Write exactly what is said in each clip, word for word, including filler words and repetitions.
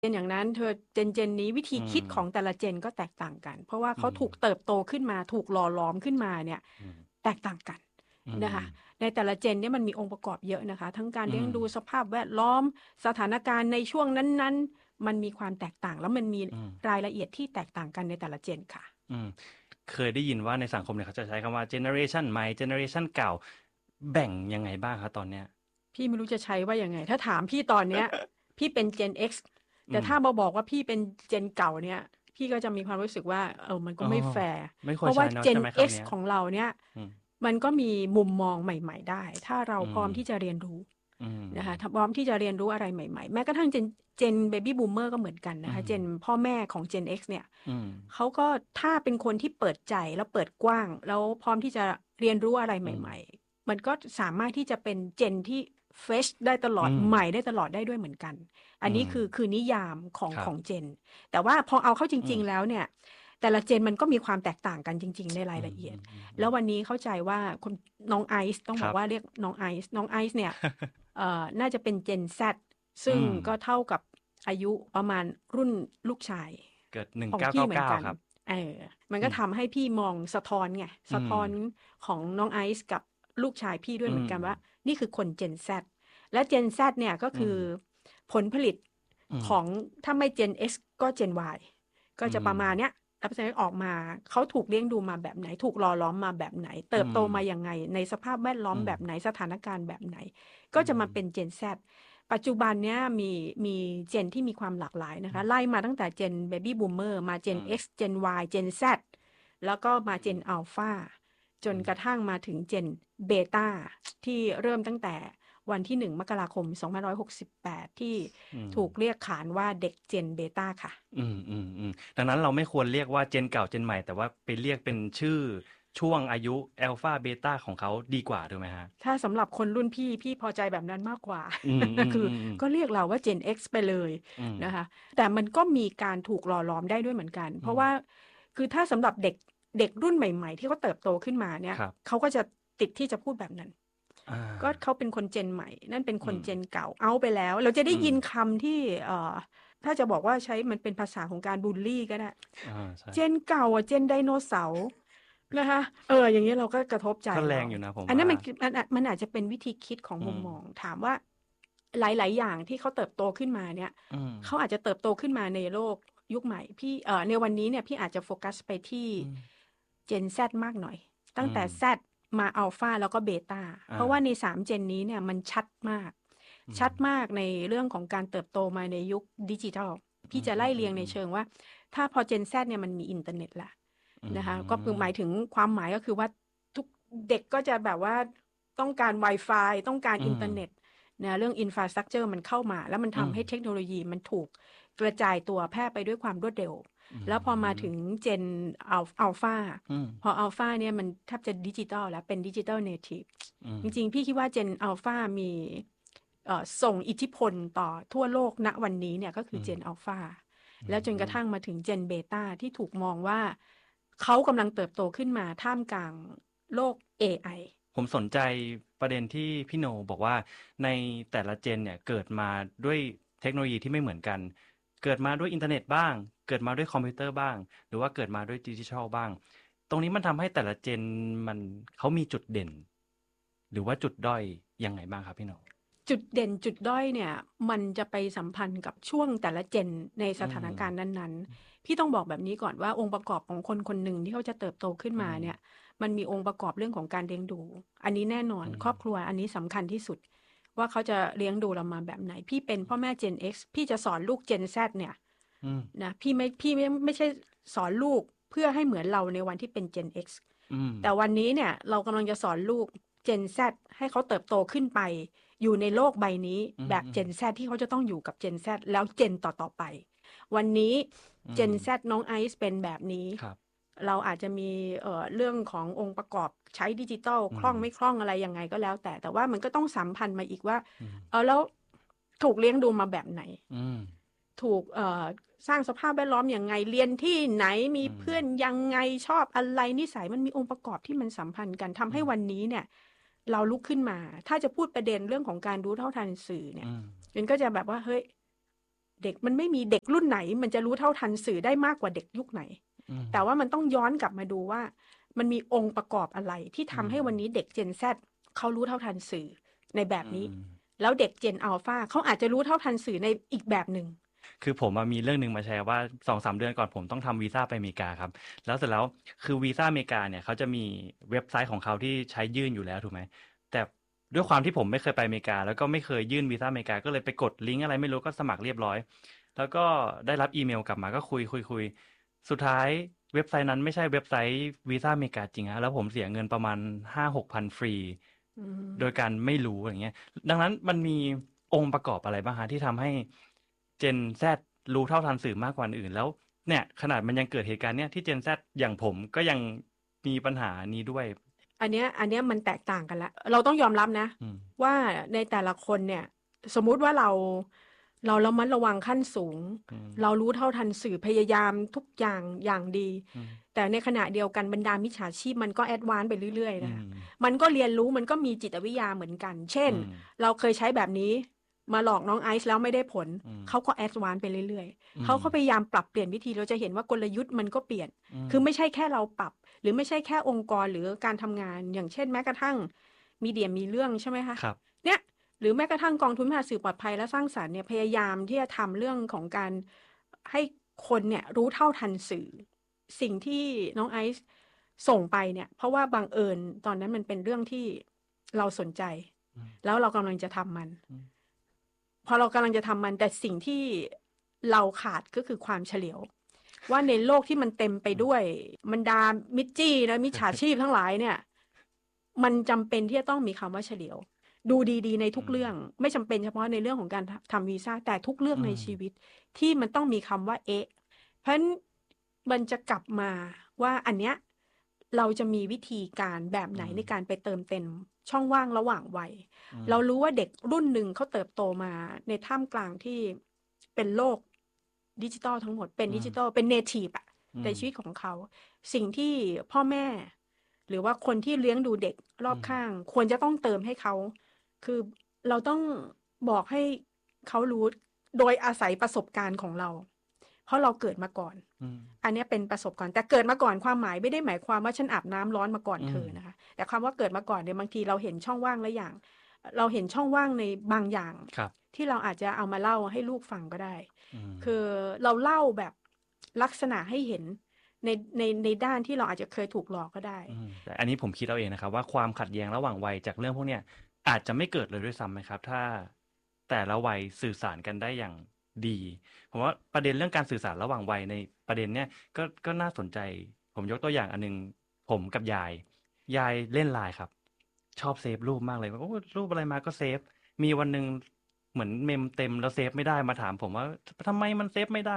เจนอย่างนั้นเธอเจนเจนนี้วิธีอืคิดของแต่มละเจนก็แตกต่างกันเพราะว่าอืมเขาถูกเติบโตขึ้นมาถูกหล่อหลอมขึ้นมาเนี่ยอืมแตกต่างกันอืมนะคะในแต่ละเจนเนี่ยมันมีองค์ประกอบเยอะนะคะทั้งการอืมเลี้ยงดูสภาพแวดล้อมสถานการณ์ในช่วงนั้นๆมันมีความแตกต่างแล้วมันมีอืมรายละเอียดที่แตกต่างกันในแต่ละเจนค่ะอืมเคยได้ยินว่าในสังคมเนี่ยเขาจะใช้คำว่า generation ใหม่ generation เก่าแบ่งยังไงบ้างครับตอนเนี้ยพี่ไม่รู้จะใช้ว่ายังไงถ้าถามพี่ตอนเนี้ยพี่เป็น Gen X แต่อืมถ้ามาบอกว่าพี่เป็นเจนเก่าเนี่ยพี่ก็จะมีความรู้สึกว่าเออมันก็อ๋อไม่แฟร์ไม่ควรเพราะว่าใช้เนาะใช่ Gen ไหม X คำเนี้ยของเราเนี่ยอืมมันก็มีมุมมองใหม่ๆได้ถ้าเราอืมพร้อมที่จะเรียนรู้อืมนะคะถ้าพร้อมที่จะเรียนรู้อะไรใหม่ๆแม้กระทั่ง Gen Gen Baby Boomer ก็เหมือนกันอืนะคะม Gen พ่อแม่ของ Gen X เนี่ยอืมเขาก็ถ้าเป็นคนที่เปิดใจแล้วเปิดกว้างแล้วพร้อมที่จะเรียนรู้อะไรอืมใหม่ๆ มันก็สามารถที่จะเป็นเจนที่เฟรชได้ตลอดอืมใหม่ได้ตลอดได้ด้วยเหมือนกัน อันอืมนี้คือคือนิยามของครับของเจน แต่ว่าพอเอาเข้าจอืมริงๆแล้วเนี่ยแต่ละเจนมันก็มีความแตกต่างกันจริงๆในราอืยละเอียดมอืมอืมอืมแล้ววันนี้เข้าใจว่าคุณน้องไอซ์ต้องครับบอกว่าเรียกน้องไอซ์น้องไอซ์เนี่ยเอ่อน่าจะเป็นเจน Z อืซึ่งมก็เท่ากับอายุประมาณรุ่นลูกชายเกิดหนึ่งของเก้าเก้าเก้าพี่เหมือนกันครับเออมันอืมก็ทำให้พี่มองสะท้อนไงอืมสะท้อนของน้องไอซ์กับลูกชายพี่ด้วยอืมเหมือนกันว่านี่คือคนเจน Z และเจน Z เนี่ยก็อืมคือผลผลิตอืมของถ้าไม่เจน X ก็เจน Y ก็อืจะประมมาณเนี้ยรับแสดงออกมาเขาถูกเลี้ยงดูมาแบบไหนถูกหล่อล้อมมาแบบไหนเติบโตอืมมายังไงในสภาพแวดล้อมอืมแบบไหนสถานการณ์แบบไหนก็อืมจะมาเป็นเจน Z ปัจจุบันเนี้ยมีมีเจนที่มีความหลากหลายนะคะไล่มาตั้งแต่เจน Baby Boomer มาเจนอืม X เจน Y เจน Z แล้วก็มาเจอืมน Alpha จนอืมกระทั่งมาถึงเจนเบต้าที่เริ่มตั้งแต่วันที่หนึ่งมกราคมสองพันห้าร้อยหกสิบแปดที่อืมถูกเรียกขานว่าเด็กเจนเบต้าค่ะอืมอืมอืมดังนั้นเราไม่ควรเรียกว่าเจนเก่าเจนใหม่แต่ว่าไปเรียกเป็นชื่อช่วงอายุอัลฟาเบต้าของเขาดีกว่าถูกไหมฮะถ้าสำหรับคนรุ่นพี่พี่พอใจแบบนั้นมากกว่าอืมอืคือมอืมอืมก็เรียกเราว่า Gen X ไปเลยอืมนะคะแต่มันก็มีการถูกหล่อหลอมได้ด้วยเหมือนกันเพอืมราะว่าคือถ้าสำหรับเด็กเด็กรุ่นใหม่ๆที่เขาเติบโตขึ้นมาเนี่ยครับเขาก็จะติดที่จะพูดแบบนั้นอ่าก็เขาเป็นคนเจนใหม่นั่นเป็นคอืมนเจนเก่าเอาไปแล้วเราจะได้อืมยินคำที่เอ่อถ้าจะบอกว่าใช้มันเป็นภาษาของการบูลลี่ก็ได้อ่าใช่เจนเก่าอ่ะเจนไดโนเสาร์นะคะเอออย่างนี้เราก็กระทบใจเราก็แรงอยู่นะผมว่าอันนั้นมันมันอาจมันอาจจะเป็นวิธีคิดของอืมมุมมองถามว่าหลาย ๆ อย่างที่เขาเติบโตขึ้นมาเนี่ยอืมเขาอาจจะเติบโตขึ้นมาในโลกยุคใหม่พี่เอ่อในวันนี้เนี่ยพี่อาจจะโฟกัสไปที่อืม Gen Z มากหน่อยตั้งแต่อืม Z มาอัลฟาแล้วก็เบต้าเพอ่าราะว่าในสามเจนนี้เนี่ยมันชัดมากอืมชัดมากในเรื่องของการเติบโตมาในยุคดิจิทัลอืพี่มจะไล่เรียงอืมอืมอืมในเชิงว่าถ้าพอ Gen Z เนี่ยมันมีอินเทอร์เน็ตละอืนะคะก็คือมหมายถึงความหมายก็คือว่าทุกเด็กก็จะแบบว่าต้องการ Wi-Fi ต้องการอืมอินเทอร์เน็ตนะเรื่อง infrastructure มันเข้ามาแล้วมันอืมทำให้เทคโนโลยีมันถูกกระจายตัวแพร่ไปด้วยความรวดเร็วอืแล้วพอมาถึงมเจนอัลอัลฟาอืมพออัลฟาเนี่ยมันแทบจะดิจิตอลแล้วเป็นดิจิตอลเนทีฟอืมจริงๆพี่คิดว่าเจนอัลฟามีเอ่อส่งอิทธิพลต่อทั่วโลกณวันนี้เนี่ยก็คืออืมเจนอัลฟาอืแล้วจนกระมทั่งมาถึงเจนเบต้าที่ถูกมองว่าเขากำลังเติบโตขึ้นมาท่ามกลางโลก เอ ไอผมสนใจประเด็นที่พี่โนบอกว่าในแต่ละเจนเนี่ยเกิดมาด้วยเทคโนโลยีที่ไม่เหมือนกันเกิดมาด้วยอินเทอร์เน็ตบ้างเกิดมาด้วยคอมพิวเตอร์บ้างหรือว่าเกิดมาด้วยดิจิทัลบ้างตรงนี้มันทำให้แต่ละเจนมันเขามีจุดเด่นหรือว่าจุดด้อยยังไงบ้างครับพี่โนจุดเด่นจุดด้อยเนี่ยมันจะไปสัมพันธ์กับช่วงแต่ละเจนในสอืถานมการณ์นั้นๆพี่ต้องบอกแบบนี้ก่อนว่าองค์ประกอบของคนคนหนึ่งที่เขาจะเติบโตขึ้นอืมมาเนี่ยมันมีองค์ประกอบเรื่องของการเลี้ยงดูอันนี้แน่นอนอืมครอบครัวอันนี้สำคัญที่สุดว่าเขาจะเลี้ยงดูเรามาแบบไหนพี่เป็นพ่อแม่ Gen X พี่จะสอนลูก Gen Z เนี่ยอืมนะพี่ไม่พี่ไม่ไม่ใช่สอนลูกเพื่อให้เหมือนเราในวันที่เป็น Gen X อืมแต่วันนี้เนี่ยเรากำลังจะสอนลูก Gen Z ให้เขาเติบโตขึ้นไปอยู่ในโลกใบนี้แบบอืมอืม Gen Z ที่เขาจะต้องอยู่กับ Gen Z แล้ว Gen ต่อๆไปวันนี้อืม Gen Z น้องไอซ์เป็นแบบนี้ครับเราอาจจะมีเอ่อเรื่องขององค์ประกอบใช้ดิจิตอลอืมคล่องไม่คล่องอะไรยังไงก็แล้วแต่แต่ว่ามันก็ต้องสัมพันธ์มาอีกว่าอืมเออแล้วถูกเลี้ยงดูมาแบบไหนอืมถูกเอ่อสร้างสภาพแวดล้อมอย่างไงเรียนที่ไหนมีอืมเพื่อนยังไงชอบอะไรนิสัยมันมีองค์ประกอบที่มันสัมพันธ์กันทำอืมให้วันนี้เนี่ยเราลุกขึ้นมาถ้าจะพูดประเด็นเรื่องของการรู้เท่าทันสื่อเนี่ยอืมมันก็จะแบบว่าเฮ้ยเด็กมันไม่มีเด็กรุ่นไหน มันจะรู้เท่าทันสื่อได้มากกว่าเด็กยุคไหนอืมแต่ว่ามันต้องย้อนกลับมาดูว่า มันมีองค์ประกอบอะไรที่อืทำให้มวันนี้เด็ก Gen Z เขารู้เท่าทันสื่อในแบอืบนี้มแล้วเด็ก Gen Alpha เขาอาจจะรู้เท่าทันสื่อในอีกแบบหนึ่งคือผมอะมีเรื่องหนึ่งมาแชร์ว่า สองสาม เดือนก่อนผมต้องทำวีซ่าไปอเมริกาครับ แล้วเสร็จแล้วคือวีซ่าอเมริกาเนี่ยเขาจะมีเว็บไซต์ของเขาที่ใช้ยื่นอยู่แล้วถูกไหม แต่ด้วยความที่ผมไม่เคยไปอเมริกา แล้วก็ไม่เคยยื่นวีซ่าอเมริกา ก็เลยไปกดลิงก์อะไรไม่รู้ก็สมัครเรียบร้อย แล้วก็ได้รับอีเมลกลับมาก็คุยคุยคุยสุดท้ายเว็บไซต์นั้นไม่ใช่เว็บไซต์วีซ่าอเมริกาจริงฮะแล้วผมเสียเงินประมาณ ห้าหกพัน ฟรีอืมโดยการไม่รู้อย่างเงี้ย ดังนั้นมันมีองค์ประกอบอะไรบ้างฮะที่ทำให้ Gen Z รู้เท่าทันสื่อมากกว่าคนอื่น แล้วเนี่ยขนาดมันยังเกิดเหตุการณ์เนี้ยที่ Gen Z อย่างผมก็ยังมีปัญหานี้ด้วยอันเนี้ย อันเนี้ยมันแตกต่างกันแล้ว เราต้องยอมรับนะอืมว่าในแต่ละคนเนี่ย สมมุติว่าเรา เราระมัดระวังขั้นสูงอืมเรารู้เท่าทันสื่อ พยายามทุกอย่างอย่างดีอืมแต่ในขณะเดียวกันบรรดามิจฉาชีพมันก็แอดวานซ์ไปเรื่อย ๆอืนะคะมมันก็เรียนรู้ มันก็มีจิตวิทยาเหมือนกัน เช่นอืมเราเคยใช้แบบนี้มาหลอกน้องไอซ์แล้วไม่ได้ผลอืมเขาก็แอดวานซ์ไปเรื่อยอืๆมเขาก็พยายามปรับเปลี่ยนวิธี เราจะเห็นว่ากลยุทธ์มันก็เปลี่ยนอืมคือไม่ใช่แค่เราปรับ หรือไม่ใช่แค่องค์กรหรือการทำงาน อย่างเช่น แม้กระทั่งมีเดียมีเรื่องใช่ไหมคะครับเนี่ย หรือแม้กระทั่งกองทุนพัฒนาสื่อปลอดภัยและสร้างสรรค์เนี่ย พยายามที่จะทำเรื่องของการให้คนเนี่ยรู้เท่าทันสื่อ สิ่งที่น้องไอซ์ส่งไปเนี่ย เพราะว่าบังเอิญตอนนั้นมันเป็นเรื่องที่เราสนใจอืมแล้วเรากำลังจะทำมันอืมพอเรากำลังจะทำมัน แต่สิ่งที่เราขาดก็คือความเฉลียว ว่าในโลกที่มันเต็มไปอืมด้วยบรรดามิจจี้และมิจฉาชีพทั้งหลายเนี่ย มันจำเป็นที่จะต้องมีคำว่าเฉลียว ดูดี ๆ ในอืทุกเรื่องมไม่จำเป็นเฉพาะในเรื่องของการ ท ทำวีซ่า แต่ทุกเรื่องอืในมชีวิตที่มันต้องมีคำว่า เอ๊ะ เพราะฉะนั้นมันจะกลับมาว่าอันเนี้ย เราจะมีวิธีการแบบอืไหนมในการไปเติมเต็มช่องว่างระหว่างวัยอืเรามรู้ว่าเด็กรุ่นหนึ่งเขาเติบโตมาในท่ามกลางที่เป็นโลกดิจิทัลทั้งหมด เป็นอืดิจิมทัล เป็น เนทิฟ อะอืในมชีวิตของเขา สิ่งที่พ่อแม่ หรือว่าคนที่เลี้ยงดูเด็กรอือบมข้าง ควรจะต้องเติมให้เขา คือเราต้องบอกให้เขารู้ โดยอาศัยประสบการณ์ของเรา เพราะเราเกิดมาก่อนอืมอันเนี้ยเป็นประสบการณ์ แต่เกิดมาก่อนความหมายไม่ได้หมายความว่าฉันอาบน้ำร้อนมาก่อนอืเธมอนะคะ แต่คำว่าเกิดมาก่อนเนี่ย บางทีเราเห็นช่องว่างหลายอย่าง เราเห็นช่องว่างในบางอย่างครับที่เราอาจจะเอามาเล่าให้ลูกฟังก็ได้อืมคือเราเล่าแบบลักษณะให้เห็นใน ใน ในด้านที่เราอาจจะเคยถูกหลอกก็ได้อืม แต่อันนี้ผมคิดเอาเองนะครับว่า ความขัดแย้งระหว่างวัยจากเรื่องพวกเนี้ย อาจจะไม่เกิดเลยด้วยซ้ำไหมครับ ถ้าแต่ละวัยสื่อสารกันได้อย่างดี ผมว่าประเด็นเรื่องการสื่อสารระหว่างวัยในประเด็นเนี้ย ก็ ก็น่าสนใจ ผมยกตัวอย่างอันหนึ่ง ผมกับยาย ยายเล่น ไลน์ ครับ ชอบเซฟรูปมากเลย โอ้ รูปอะไรมาก็เซฟ มีวันหนึ่งเหมือนเมมเต็มแล้วเซฟไม่ได้ มาถามผมว่า ท ทำไมมันเซฟไม่ได้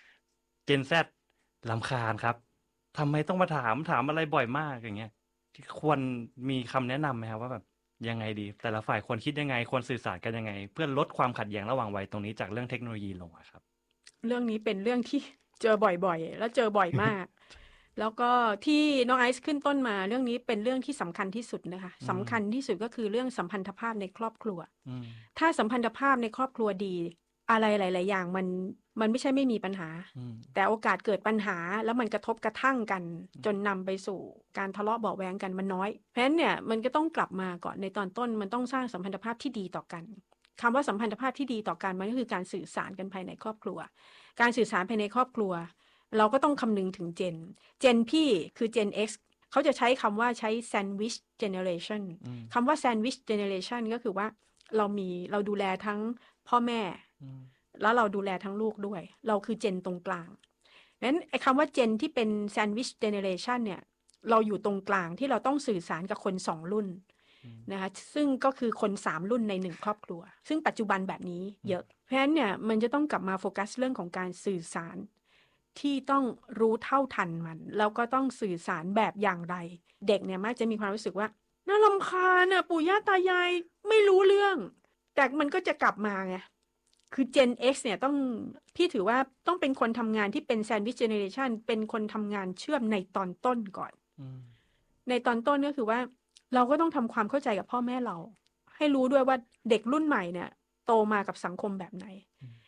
Gen Z รำคาญครับ ทำไมต้องมาถาม ถามอะไรบ่อยมาก อย่างเงี้ย ควรมีคำแนะนำไหมครับว่าแบบยังไงดี แต่ละฝ่ายควรคิดยังไง ควรสื่อสารกันยังไง เพื่อลดความขัดแย้งระหว่างวัยตรงนี้จากเรื่องเทคโนโลยีลงอะครับ? เรื่องนี้เป็นเรื่อง ที่ เจอบ่อย ๆ แล้วเจอบ่อยมาก แล้วก็ที่น้องไอซ์ขึ้นต้นมา เรื่องนี้เป็นเรื่องที่สำคัญที่สุดนะคะอืสำคัญมที่สุดก็คือเรื่องสัมพันธภาพในครอบครัวอืมถ้าสัมพันธภาพในครอบครัวดี อะไรหลาย ๆ อย่างมัน มันไม่ใช่ไม่มีปัญหาอืมแต่โอกาสเกิดปัญหา แล้วมันกระทบกระทั่งกันอืมจนนำไปสู่การทะเลาะเบาะแว้งกันมันน้อย เพราะฉะนั้นเนี่ยมันก็ต้องกลับมาก่อน ในตอนต้นมันต้องสร้างสัมพันธภาพที่ดีต่อกัน คำว่าสัมพันธภาพที่ดีต่อกัน มันก็คือการสื่อสารกันภายในครอบครัว การสื่อสารภายในครอบครัว เราก็ต้องคำนึงถึง Gen Gen พี่คือ Gen X เขาจะใช้คำว่าใช้ Sandwich Generation อืมคำว่า Sandwich Generation ก็คือว่าเรามี เราดูแลทั้งพ่อแม่อืมแล้วเราดูแลทั้งลูกด้วย เราคือ Gen ตรงกลาง งั้นไอ้คำว่า Gen ที่เป็น Sandwich Generation เนี่ย เราอยู่ตรงกลางที่เราต้องสื่อสารกับคน สอง รุ่นอืมนะคะ ซึ่งก็คือคน สาม รุ่นใน หนึ่ง ครอบครัว ซึ่งปัจจุบันแบบนี้เยอะ เพราะฉะนั้นเนี่ยมันจะต้องกลับมาโฟกัสเรื่องของการสื่อสารที่ต้องรู้เท่าทันมัน แล้วก็ต้องสื่อสารแบบอย่างไร เด็กเนี่ยมักจะมีความรู้สึกว่า น่ารำคาญน่ะ ปู่ย่าตายายไม่รู้เรื่อง แต่มันก็จะกลับมาไง คือ Gen X เนี่ยต้อง พี่ถือว่าต้องเป็นคนทำงานที่เป็น Sandwich Generation เป็นคนทำงานเชื่อมในตอนต้นก่อนอืมในตอนต้นก็คือว่า เราก็ต้องทำความเข้าใจกับพ่อแม่เรา ให้รู้ด้วยว่าเด็กรุ่นใหม่เนี่ยโตมากับสังคมแบบไหนอืม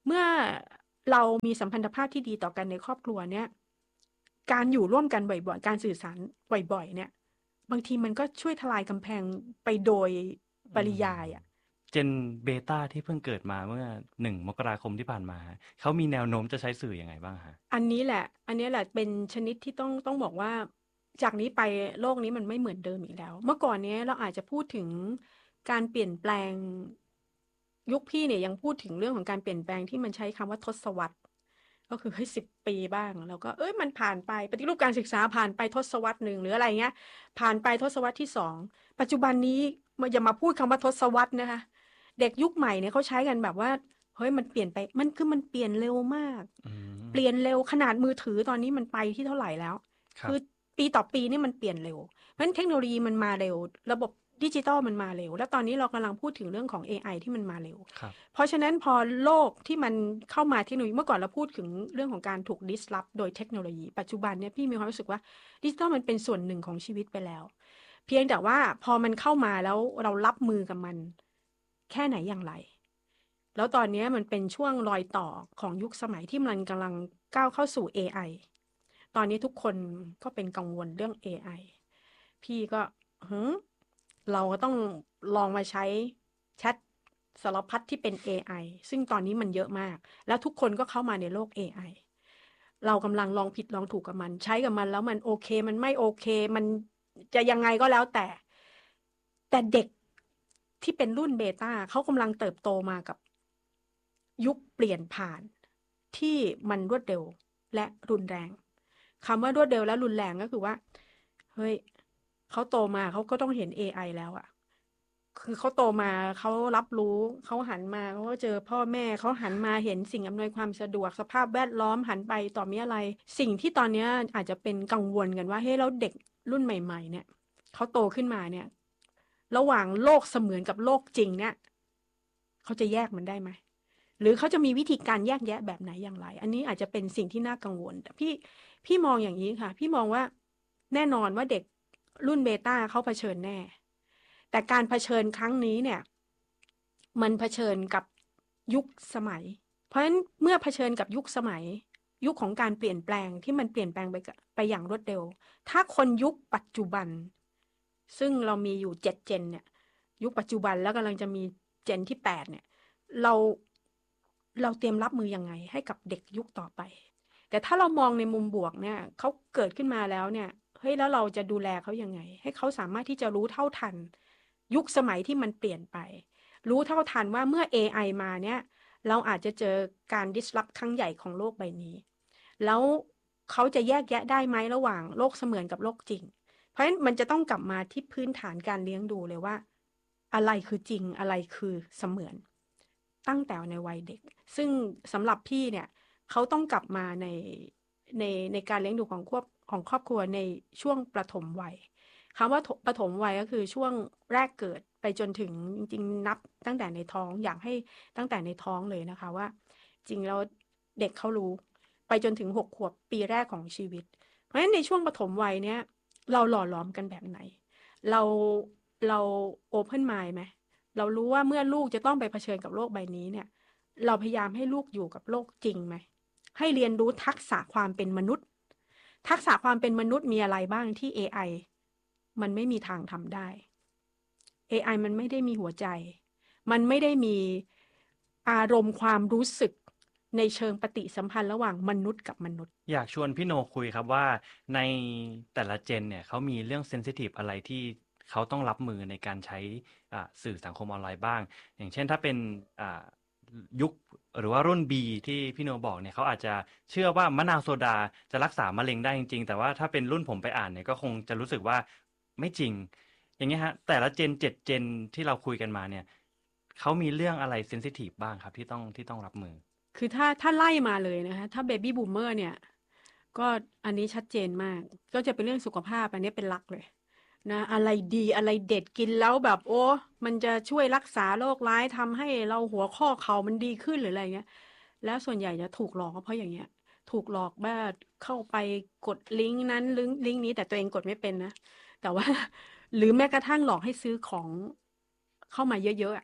เมื่อเรามีสัมพันธภาพที่ดีต่อกันในครอบครัวเนี่ยการอยู่ร่วมกันบ่อยๆการสื่อสารบ่อยๆเนี่ยบางทีมันก็ช่วยทลายกำแพงไปโดยปริยายอ่ะเจนเบต้าที่เพิ่งเกิดมาเมื่อหนึ่งมกราคมที่ผ่านมาเขามีแนวโน้มจะใช้สื่อยังไงบ้างฮะอันนี้แหละอันนี้แหละเป็นชนิดที่ต้องต้องบอกว่าจากนี้ไปโลกนี้มันไม่เหมือนเดิมอีกแล้ว เมื่อก่อนเนี้ยเราอาจจะพูดถึงการเปลี่ยนแปลงยุคพี่เนี่ยยังพูดถึงเรื่องของการเปลี่ยนแปลงที่มันใช้คำว่าทศวรรษก็คือให้สิบปีบ้างแล้วก็เอ้ยมันผ่านไปปฏิรูปการศึกษาผ่านไปทศวรรษหนึ่งหรืออะไรเงี้ยผ่านไปทศวรรษที่สองปัจจุบันนี้มาอย่ามาพูดคำว่าทศวรรษนะคะเด็กยุคใหม่เนี่ยเขาใช้กันแบบว่าเฮ้ยมันเปลี่ยนไปมันคือมันเปลี่ยนเร็วมากเปลี่ยนเร็วขนาดมือถือตอนนี้มันไปที่เท่าไหร่แล้วคือปีต่อปีนี่มันเปลี่ยนเร็วเพราะฉะนั้นเทคโนโลยีมันมาเร็วระบบดิจิตอลมันมาเร็วแล้วตอนนี้เรากำลังพูดถึงเรื่องของ เอ ไอ ที่มันมาเร็วเพราะฉะนั้นพอโลกที่มันเข้ามาเทคโนโลยีเมื่อก่อนเราพูดถึงเรื่องของการถูก disrupt โดยเทคโนโลยีปัจจุบันเนี่ยพี่มีความรู้สึกว่าดิจิตอลมันเป็นส่วนหนึ่งของชีวิตไปแล้วเพียงแต่ว่าพอมันเข้ามาแล้วเรารับมือกับมันแค่ไหนอย่างไรแล้วตอนนี้มันเป็นช่วงรอยต่อของยุคสมัยที่มันกำลังก้าวเข้าสู่ เอ ไอ ตอนนี้ทุกคนก็เป็นกังวลเรื่อง เอ ไอ พี่ก็หืมเราก็ต้องลองมาใช้แชทสารพัดที่เป็น เอ ไอ ซึ่งตอนนี้มันเยอะมากแล้วทุกคนก็เข้ามาในโลก เอ ไอ เรากำลังลองผิดลองถูกกับมันใช้กับมันแล้วมันโอเคมันไม่โอเคมันจะยังไงก็แล้วแต่แต่เด็กที่เป็นรุ่นเบต้าเขากำลังเติบโตมากับยุคเปลี่ยนผ่านที่มันรวดเร็วและรุนแรงคำว่ารวดเร็วและรุนแรงก็คือว่าเฮ้ยเขาโตมาเขาก็ต้องเห็น เอ ไอ แล้วอะคือเขาโตมาเขารับรู้เขาหันมาเขาก็เจอพ่อแม่เขาหันมาเห็นสิ่งอำนวยความสะดวกสภาพแวดล้อมหันไปต่อมีอะไรสิ่งที่ตอนนี้อาจจะเป็นกังวลกันว่าเฮ้ยแล้วเด็กรุ่นใหม่ๆเนี่ยเขาโตขึ้นมาเนี่ยระหว่างโลกเสมือนกับโลกจริงเนี่ยเขาจะแยกมันได้ไหมหรือเขาจะมีวิธีการแยกแยะแบบไหนอย่างไรอันนี้อาจจะเป็นสิ่งที่น่ากังวลแต่พี่พี่มองอย่างนี้ค่ะพี่มองว่าแน่นอนว่าเด็กรุ่นเบต้าเขาเผชิญแน่แต่การเผชิญครั้งนี้เนี่ยมันเผชิญกับยุคสมัยเพราะฉะนั้นเมื่อเผชิญกับยุคสมัยยุคของการเปลี่ยนแปลงที่มันเปลี่ยนแปลงไปไปอย่างรวดเร็วถ้าคนยุคปัจจุบันซึ่งเรามีอยู่เจ็ดเจนเนี่ยยุคปัจจุบันแล้วกำลังจะมีเจนที่แปดเนี่ยเราเราเตรียมรับมือยังไงให้กับเด็กยุคต่อไปแต่ถ้าเรามองในมุมบวกเนี่ยเขาเกิดขึ้นมาแล้วเนี่ยเฮ้ยแล้วเราจะดูแลเขายังไงให้เขาสามารถที่จะรู้เท่าทันยุคสมัยที่มันเปลี่ยนไปรู้เท่าทันว่าเมื่อ เอ ไอ มาเนี่ยเราอาจจะเจอการ disrupt ครั้งใหญ่ของโลกใบนี้แล้วเขาจะแยกแยะได้ไหมระหว่างโลกเสมือนกับโลกจริงเพราะฉะนั้นมันจะต้องกลับมาที่พื้นฐานการเลี้ยงดูเลยว่าอะไรคือจริงอะไรคือเสมือนตั้งแต่ในวัยเด็กซึ่งสำหรับพี่เนี่ยเขาต้องกลับมาในในในการเลี้ยงดูของครอบของครอบครัวในช่วงประถมวัยคำว่าประถมวัยก็คือช่วงแรกเกิดไปจนถึงจริงๆนับตั้งแต่ในท้องอยากให้ตั้งแต่ในท้องเลยนะคะว่าจริงแล้วเด็กเขารู้ไปจนถึงหกขวบปีแรกของชีวิตเพราะฉะนั้นในช่วงประถมวัยเนี้ยเราหล่อหลอมกันแบบไหนเราเราโอเพนไมล์ไหมเรารู้ว่าเมื่อลูกจะต้องไปเผชิญกับโลกใบนี้เนี่ยเราพยายามให้ลูกอยู่กับโลกจริงไหมให้เรียนรู้ทักษะความเป็นมนุษย์ทักษะความเป็นมนุษย์มีอะไรบ้างที่ เอ ไอ มันไม่มีทางทำได้ เอ ไอ มันไม่ได้มีหัวใจมันไม่ได้มีอารมณ์ความรู้สึกในเชิงปฏิสัมพันธ์ระหว่างมนุษย์กับมนุษย์อยากชวนพี่โนคุยครับว่าในแต่ละเจนเนี่ยเขามีเรื่องเซนซิทีฟอะไรที่เขาต้องรับมือในการใช้สื่อสังคมออนไลน์บ้างอย่างเช่นถ้าเป็นยุคหรือว่ารุ่น B ที่พี่โนบอกเนี่ยเขาอาจจะเชื่อว่ามะนาวโซดาจะรักษามะเร็งได้จริงๆแต่ว่าถ้าเป็นรุ่นผมไปอ่านเนี่ยก็คงจะรู้สึกว่าไม่จริงอย่างเงี้ยฮะแต่ละเจนเจ็ดเจนที่เราคุยกันมาเนี่ยเขามีเรื่องอะไรเซนซิทีฟบ้างครับที่ต้องที่ต้องรับมือคือถ้าถ้าไล่มาเลยนะคะถ้าเบบี้บูมเมอร์เนี่ยก็อันนี้ชัดเจนมากก็จะเป็นเรื่องสุขภาพอันนี้เป็นหลักเลยนะอะไรดีอะไรเด็ดกินแล้วแบบโอ้มันจะช่วยรักษาโรคร้ายทำให้เราหัวข้อเข่ามันดีขึ้นหรืออะไรเงี้ยแล้วส่วนใหญ่จะถูกหลอกเพราะอย่างเงี้ยถูกหลอกว่าเข้าไปกดลิงก์นั้นลิงก์ลิงก์นี้แต่ตัวเองกดไม่เป็นนะแต่ว่าหรือแม้กระทั่งหลอกให้ซื้อของเข้ามาเยอะๆ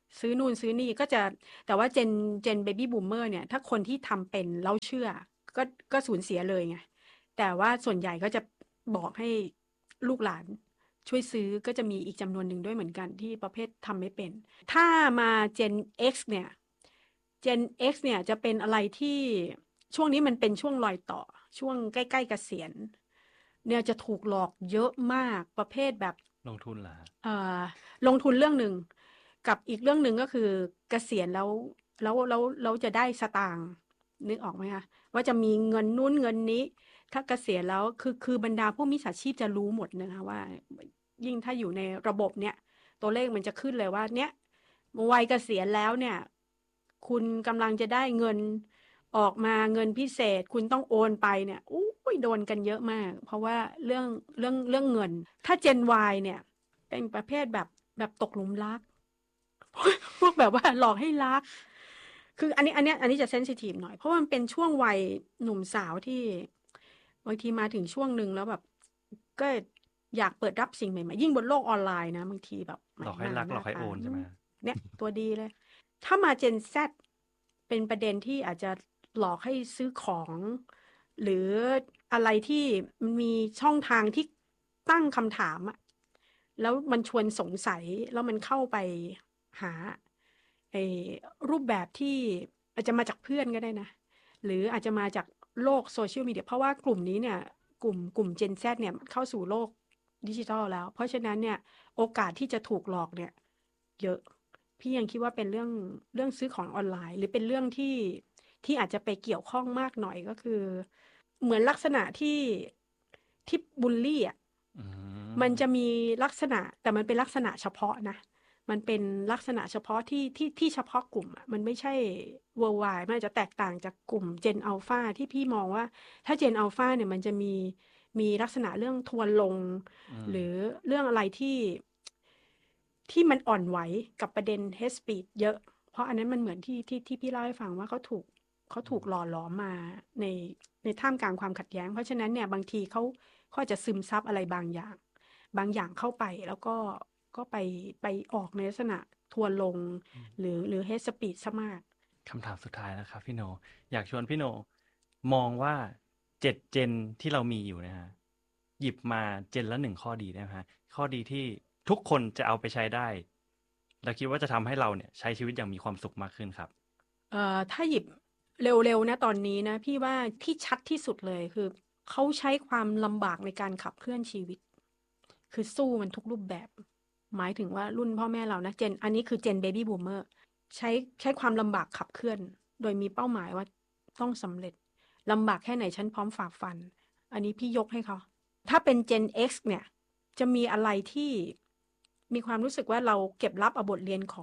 ซื้อนู่นซื้อนี่ก็จะแต่ว่าเจนเจนเบบี้บูมเมอร์เนี่ยถ้าคนที่ทำเป็นแล้วเชื่อก็ก็สูญเสียเลยไงแต่ว่าส่วนใหญ่ก็จะบอกให้ลูกหลานช่วยซื้อก็จะมีอีกจำนวนหนึ่งด้วยเหมือนกันที่ประเภททำไม่เป็นถ้ามาเจน X เนี่ยเจน X เนี่ยจะเป็นอะไรที่ช่วงนี้มันเป็นช่วงรอยต่อช่วงใกล้ๆเกษียณเนี่ยจะถูกหลอกเยอะมากประเภทแบบลงทุนเหรอฮะเอ่อลงทุนเรื่องหนึ่งกับอีกเรื่องหนึ่งก็คือเกษียณแล้วแล้วแล้วเราจะได้สตางค์นึกออกไหมคะว่าจะมีเงินนู้นเงินนี้ถ้าเกษียณแล้วคือคือบรรดาผู้มิจฉาชีพจะรู้หมดนะคะว่ายิ่งถ้าอยู่ในระบบเนี่ยตัวเลขมันจะขึ้นเลยว่าเนี้ยวัยเกษียณแล้วเนี่ยคุณกำลังจะได้เงินออกมาเงินพิเศษคุณต้องโอนไปเนี่ยอู้ยโดนกันเยอะมากเพราะว่าเรื่องเรื่องเรื่องเงินถ้า Gen Y เนี่ยเป็นประเภทแบบแบบตกหลุมรัก พวกแบบว่าหลอกให้รักคืออันนี้อันนี้อันนี้จะเซนซิทีฟหน่อยเพราะมันเป็นช่วงวัยหนุ่มสาวที่บางทีมาถึงช่วงหนึ่งแล้วแบบก็อยากเปิดรับสิ่งใหม่ๆยิ่งบนโลกออนไลน์นะบางทีแบบหลอกให้รักหลอกให้โอนใช่ไหมฮะเนี่ยตัวดีเลย ถ้ามาเจน Z เป็นประเด็นที่อาจจะหลอกให้ซื้อของ หรืออะไรที่มีช่องทางที่ตั้งคำถามอะแล้วมันชวนสงสัยแล้วมันเข้าไปหาไอ้รูปแบบที่อาจจะมาจากเพื่อนก็ได้นะ หรืออาจจะมาจากโลกโซเชียลมีเดียเพราะว่ากลุ่มนี้เนี่ยกลุ่มกลุ่ม Gen Z เนี่ยเข้าสู่โลกดิจิทัลแล้ว เพราะฉะนั้นเนี่ยโอกาสที่จะถูกหลอกเนี่ยเยอะ พี่ยังคิดว่าเป็นเรื่องเรื่องซื้อของออนไลน์หรือเป็นเรื่องที่ที่อาจจะไปเกี่ยวข้องมากหน่อยก็คือเหมือนลักษณะที่ที่บูลลี่อ่ะอืมันมจะมีลักษณะแต่มันเป็นลักษณะเฉพาะนะมันเป็นลักษณะเฉพาะที่ที่ที่เฉพาะกลุ่มอ่ะมันไม่ใช่ worldwide มันอาจจะแตกต่างจากกลุ่ม Gen Alpha ที่พี่มองว่าถ้า Gen Alpha เนี่ยมันจะมีมีลักษณะเรื่องทวนลงอืมหรือเรื่องอะไรที่ ที่มันอ่อนไหวกับประเด็น hate speech เยอะ เพราะอันนั้นมันเหมือนที่ที่ที่พี่เล่าให้ฟังว่าเขาถูกเขาถูกหล่อหลอมมาในในท่ามกลางความขัดแย้ง เพราะฉะนั้นเนี่ยบางทีเขาเขาจะซึมซับอะไรบางอย่างบางอย่างเข้าไปแล้วก็ก็ไปไปออกในลักษณะทัวร์ลงหรือหรือ hate speech ซะมากคำถามสุดท้ายนะครับพี่โนอยากชวนพี่โนมองว่าเจ็ดเจนที่เรามีอยู่นะฮะหยิบมาเจนละหนึ่งข้อดีได้ไหมฮะข้อดีที่ทุกคนจะเอาไปใช้ได้แล้วคิดว่าจะทำให้เราเนี่ยใช้ชีวิตอย่างมีความสุขมากขึ้นครับเอ่อถ้าหยิบเร็วๆนะตอนนี้นะพี่ว่าที่ชัดที่สุดเลยคือเขาใช้ความลำบากในการขับเคลื่อนชีวิต คือสู้มันทุกรูปแบบ หมายถึงว่ารุ่นพ่อแม่เรานะเจนอันนี้คือเจนเบบี้บูมเมอร์ใช้ใช้ความลำบากขับเคลื่อน โดยมีเป้าหมายว่าต้องสำเร็จลำบากแค่ไหนฉันพร้อมฝ่าฟัน อันนี้พี่ยกให้เขา ถ้าเป็น Gen X เนี่ยจะมีอะไรที่มีความรู้สึกว่าเราเก็บรับเอาบทเรียนของ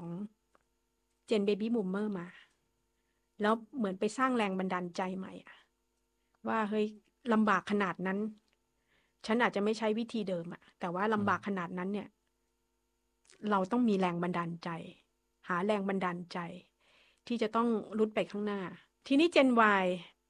Gen Baby Boomer มา แล้วเหมือนไปสร้างแรงบันดาลใจใหม่อะว่าเฮ้ยลำบากขนาดนั้น ฉันอาจจะไม่ใช้วิธีเดิมอะแต่ว่าอืลำมบากขนาดนั้นเนี่ย เราต้องมีแรงบันดาลใจ หาแรงบันดาลใจ ที่จะต้องรุดไปข้างหน้า ทีนี้ Gen Y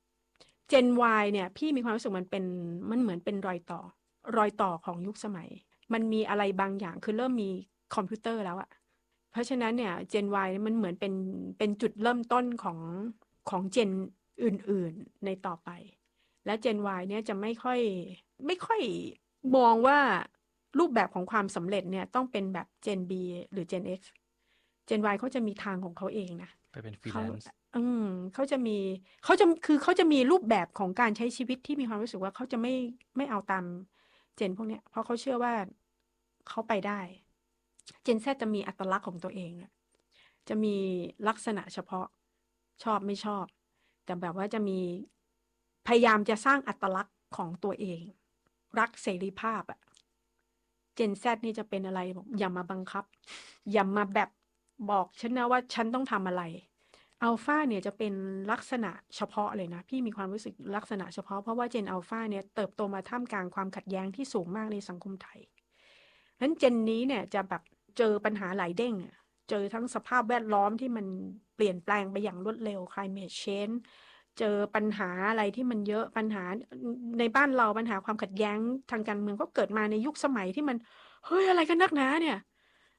Gen Y เนี่ยพี่มีความรู้สึกมันเป็นมันเหมือนเป็นรอยต่อ รอยต่อของยุคสมัย มันมีอะไรบางอย่างคือเริ่มมีคอมพิวเตอร์แล้วอะเพราะฉะนั้นเนี่ย Gen Y มันเหมือนเป็นเป็นจุดเริ่มต้นของของ Gen อื่นๆในต่อไป และ Gen Y เนี่ยจะไม่ค่อยไม่ค่อยมองว่ารูปแบบของความสำเร็จเนี่ยต้องเป็นแบบ Gen B หรือ Gen X Gen Y เขาจะมีทางของเขาเองนะไปเป็นฟรีเขาแลนซ์อืมเขาจะมีเขาจะคือเขาจะมีรูปแบบของการใช้ชีวิตที่มีความรู้สึกว่าเขาจะไม่ไม่เอาตามเจนพวกเนี้ยเพราะเขาเชื่อว่าเขาไปได้ เจน Z จะมีอัตลักษณ์ของตัวเองอะจะมีลักษณะเฉพาะชอบไม่ชอบ แต่แบบว่าจะมีพยายามจะสร้างอัตลักษณ์ของตัวเอง รักเสรีภาพอะเจน Z นี่จะเป็นอะไรบอกอย่ามาบังคับ อย่ามาแบบบอกฉันนะว่าฉันต้องทำอะไรอัลฟาเนี่ยจะเป็นลักษณะเฉพาะเลยนะพี่มีความรู้สึกลักษณะเฉพาะเพราะว่าเจนอัลฟาเนี่ยเติบโตมาท่ามกลางความขัดแย้งที่สูงมากในสังคมไทยนั้นเจนนี้เนี่ยจะแบบเจอปัญหาหลายเด้งอะเจอทั้งสภาพแวดล้อมที่มันเปลี่ยนแปลงไปอย่างรวดเร็ว climate change เจอปัญหาอะไรที่มันเยอะปัญหาในบ้านเราปัญหาความขัดแย้งทางการเมืองก็เกิดมาในยุคสมัยที่มันเฮ้ยอะไรกันนักหนาเนี่ย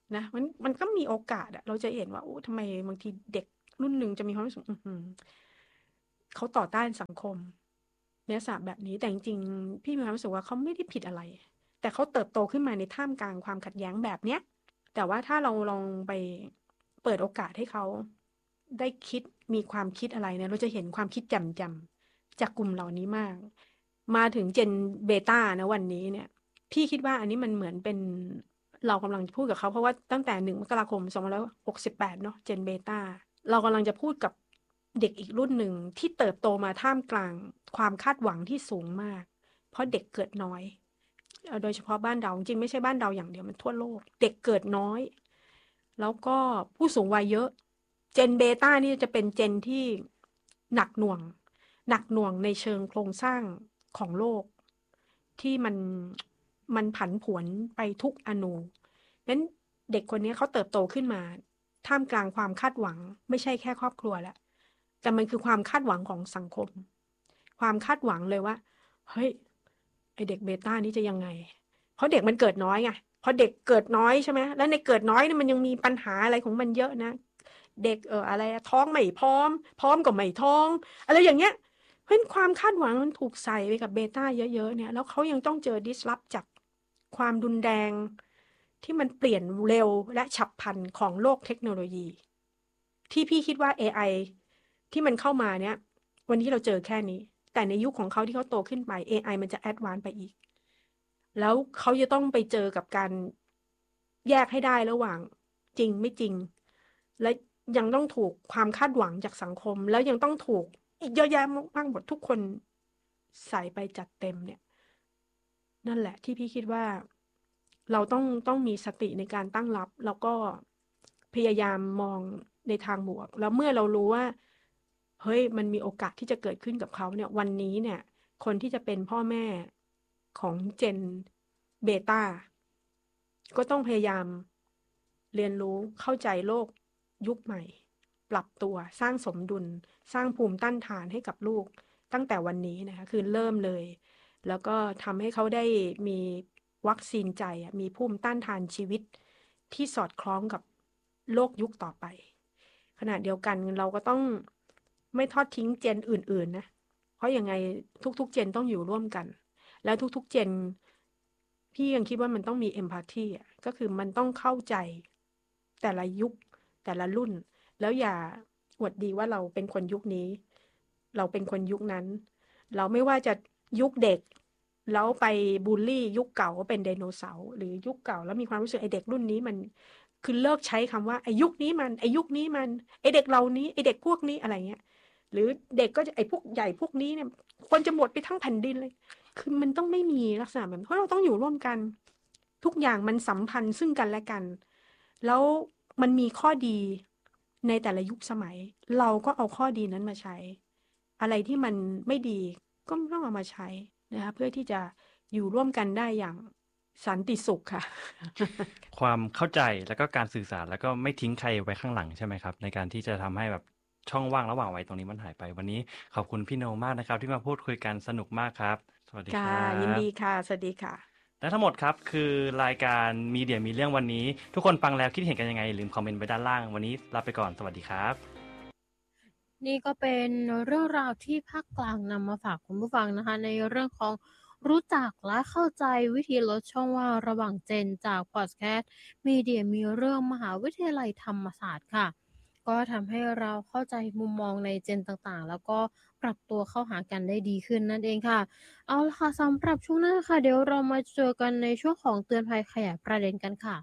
นะมันมันก็มีโอกาสอะเราจะเห็นว่าโอ้ทำไมบางทีเด็กรุ่นหนึ่งจะมีความรู้สึกอื้อหือเขาต่อต้านสังคมในลักษณะแบบนี้แต่จริงๆพี่มีความรู้สึกว่าเขาไม่ได้ผิดอะไรแต่เขาเติบโตขึ้นมาในท่ามกลางความขัดแย้งแบบเนี้ยแต่ว่าถ้าเราลองไปเปิดโอกาสให้เขาได้คิดมีความคิดอะไรเนี่ยเราจะเห็นความคิดแจ่มๆจากกลุ่มเหล่านี้มากมาถึงเจนเบต้านะวันนี้เนี่ยพี่คิดว่าอันนี้มันเหมือนเป็นเรากำลังพูดกับเขาเพราะว่าตั้งแต่หนึ่งมกราคมสองพันห้าร้อยหกสิบแปดเนาะเจนเบต้าเรากำลังจะพูดกับเด็กอีกรุ่นหนึ่งที่เติบโตมาท่ามกลางความคาดหวังที่สูงมากเพราะเด็กเกิดน้อยเอ่อโดยเฉพาะบ้านเราจริงๆไม่ใช่บ้านเราอย่างเดียวมันทั่วโลกเด็กเกิดน้อยแล้วก็ผู้สูงวัยเยอะเจนเบต้านี่จะเป็นเจนที่หนักหน่วงหนักหน่วงในเชิงโครงสร้างของโลกที่มันมันผันผวนไปทุกอนูนั้นเด็กคนนี้เขาเติบโตขึ้นมาท่ามกลางความคาดหวังไม่ใช่แค่ครอบครัวแล้วแต่มันคือความคาดหวังของสังคมความคาดหวังเลยว่าเฮ้ยไอเด็กเบต้านี่จะยังไงเพราะเด็กมันเกิดน้อยไงพอเด็กเกิดน้อยใช่ไหมแล้วในเกิดน้อยเนี่ยมันยังมีปัญหาอะไรของมันเยอะนะเด็กเอออะไรอะท้องไม่พร้อมพร้อมก็ไม่ท้องอะไรอย่างเงี้ยเพราะฉะนั้นความคาดหวังมันถูกใส่ไปกับเบต้าเยอะๆเนี่ยแล้วเขายังต้องเจอ disrupt จากความรุนแรงที่มันเปลี่ยนเร็วและฉับพลันของโลกเทคโนโลยี ที่พี่คิดว่า เอ ไอ ที่มันเข้ามาเนี่ยวันนี้เราเจอแค่นี้แต่ในยุคของเขาที่เขาโตขึ้นไป เอ ไอ มันจะแอดวานซ์ไปอีกแล้วเขาจะต้องไปเจอกับการแยกให้ได้ระหว่างจริงไม่จริงและยังต้องถูกความคาดหวังจากสังคมแล้วยังต้องถูกอีกเยอะแยะมากหมดทุกคนใส่ไปจัดเต็มเนี่ยนั่นแหละที่พี่คิดว่าเราต้องต้องมีสติในการตั้งรับแล้วก็พยายามมองในทางบวกแล้วเมื่อเรารู้ว่าเฮ้ยมันมีโอกาสที่จะเกิดขึ้นกับเขาเนี่ยวันนี้เนี่ยคนที่จะเป็นพ่อแม่ของเจนเบต้าก็ต้องพยายามเรียนรู้เข้าใจโลกยุคใหม่ปรับตัวสร้างสมดุลสร้างภูมิต้านทานให้กับลูกตั้งแต่วันนี้นะคะคือเริ่มเลย แล้วก็ทำให้เขาได้มีวัคซีนใจอะมีภูมิต้านทานชีวิตที่สอดคล้องกับโลกยุคต่อไปขณะเดียวกันเราก็ต้องไม่ทอดทิ้งเจนอื่นๆนะเพราะยังไงทุกๆเจนต้องอยู่ร่วมกันแล้วทุกๆเจนพี่ยังคิดว่ามันต้องมีเอมพัตตีอ่ะก็คือมันต้องเข้าใจแต่ละยุคแต่ละรุ่นแล้วอย่าอวดดีว่าเราเป็นคนยุคนี้เราเป็นคนยุคนั้น เราไม่ว่าจะยุคเด็กแล้วไปบูลลี่ยุคเก่าว่าเป็นไดโนเสาร์หรือยุคเก่าแล้วมีความรู้สึกไอเด็กรุ่นนี้มันคือเลิกใช้คำว่าไอยุคนี้มันไอยุคนี้มันไอเด็กเหล่านี้ไอเด็กพวกนี้อะไรเงี้ยหรือเด็กก็จะไอพวกใหญ่พวกนี้เนี่ยคนจะหมดไปทั้งแผ่นดินเลยคือมันต้องไม่มีลักษณะแบบเพราะเราต้องอยู่ร่วมกันทุกอย่างมันสัมพันธ์ซึ่งกันและกันแล้วมันมีข้อดีในแต่ละยุคสมัยเราก็เอาข้อดีนั้นมาใช้อะไรที่มันไม่ดีก็ไม่ต้องเอามาใช้นะคะเพื่อที่จะอยู่ร่วมกันได้อย่างสันติสุขค่ะความเข้าใจแล้วก็การสื่อสารแล้วก็ไม่ทิ้งใครไว้ข้างหลังใช่ไหมครับในการที่จะทำให้แบบช่องว่างระหว่างวัยตรงนี้มันหายไปวันนี้ขอบคุณพี่โนมากนะครับที่มาพูดคุยกันสนุกมากครับสวัสดีคค่ะรัยินดีบค่ะสวัสดีค่ะและทั้งหมดครับคือรายการมีเดียมีเรื่องวันนี้ทุกคนฟังแล้วคิดเห็นกันยังไงอย่าลืมคอมเมนต์ไว้ด้านล่างวันนี้ลาไปก่อนสวัสดีครับนี่ก็เป็นเรื่องราวที่ภาคกลางนำมาฝากคุณผู้ฟังนะคะในเรื่องของรู้จักและเข้าใจวิธีลดช่องว่างระหว่างเจนจากพอดแคสต์มีเดียมีเรื่องมหาวิทยาลัยธรรมศาสตร์ค่ะก็ทำให้เราเข้าใจมุมมองในเจนต่างๆแล้วก็ปรับตัวเข้าหากันได้ดีขึ้นนั่นเองค่ะเอาละค่ะสำหรับช่วงหน้าค่ะเดี๋ยวเรามาเจอกันในช่วงของเตือนภัยขยายประเด็นกันค่ะ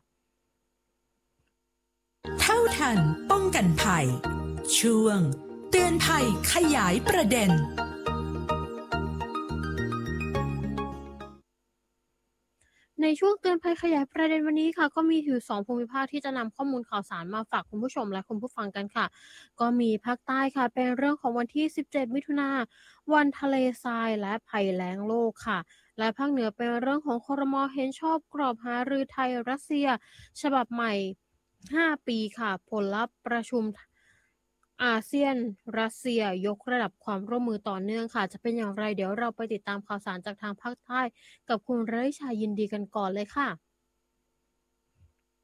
เท่าทันป้องกันภัยช่วงเตือนภัยขยายประเด็นในช่วงเตือนภัยขยายประเด็นวันนี้ค่ะก็มีอยู่สองภูมิภาคที่จะนำข้อมูลข่าวสารมาฝากคุณผู้ชมและคุณผู้ฟังกันค่ะก็มีภาคใต้ค่ะเป็นเรื่องของวันที่สิบเจ็ดมิถุนายนวันทะเลทรายและภัยแล้งโลกค่ะและภาคเหนือเป็นเรื่องของครม.เห็นชอบกรอบหารือไทยรัสเซียฉบับใหม่ห้าปีค่ะผลลัพธ์ประชุมอาเซียนรัสเซียยกระดับความร่วมมือต่อเนื่องค่ะจะเป็นอย่างไรเดี๋ยวเราไปติดตามข่าวสารจากทางภาคใต้กับคุณฤทัยชัยยินดีกันก่อนเลยค่ะ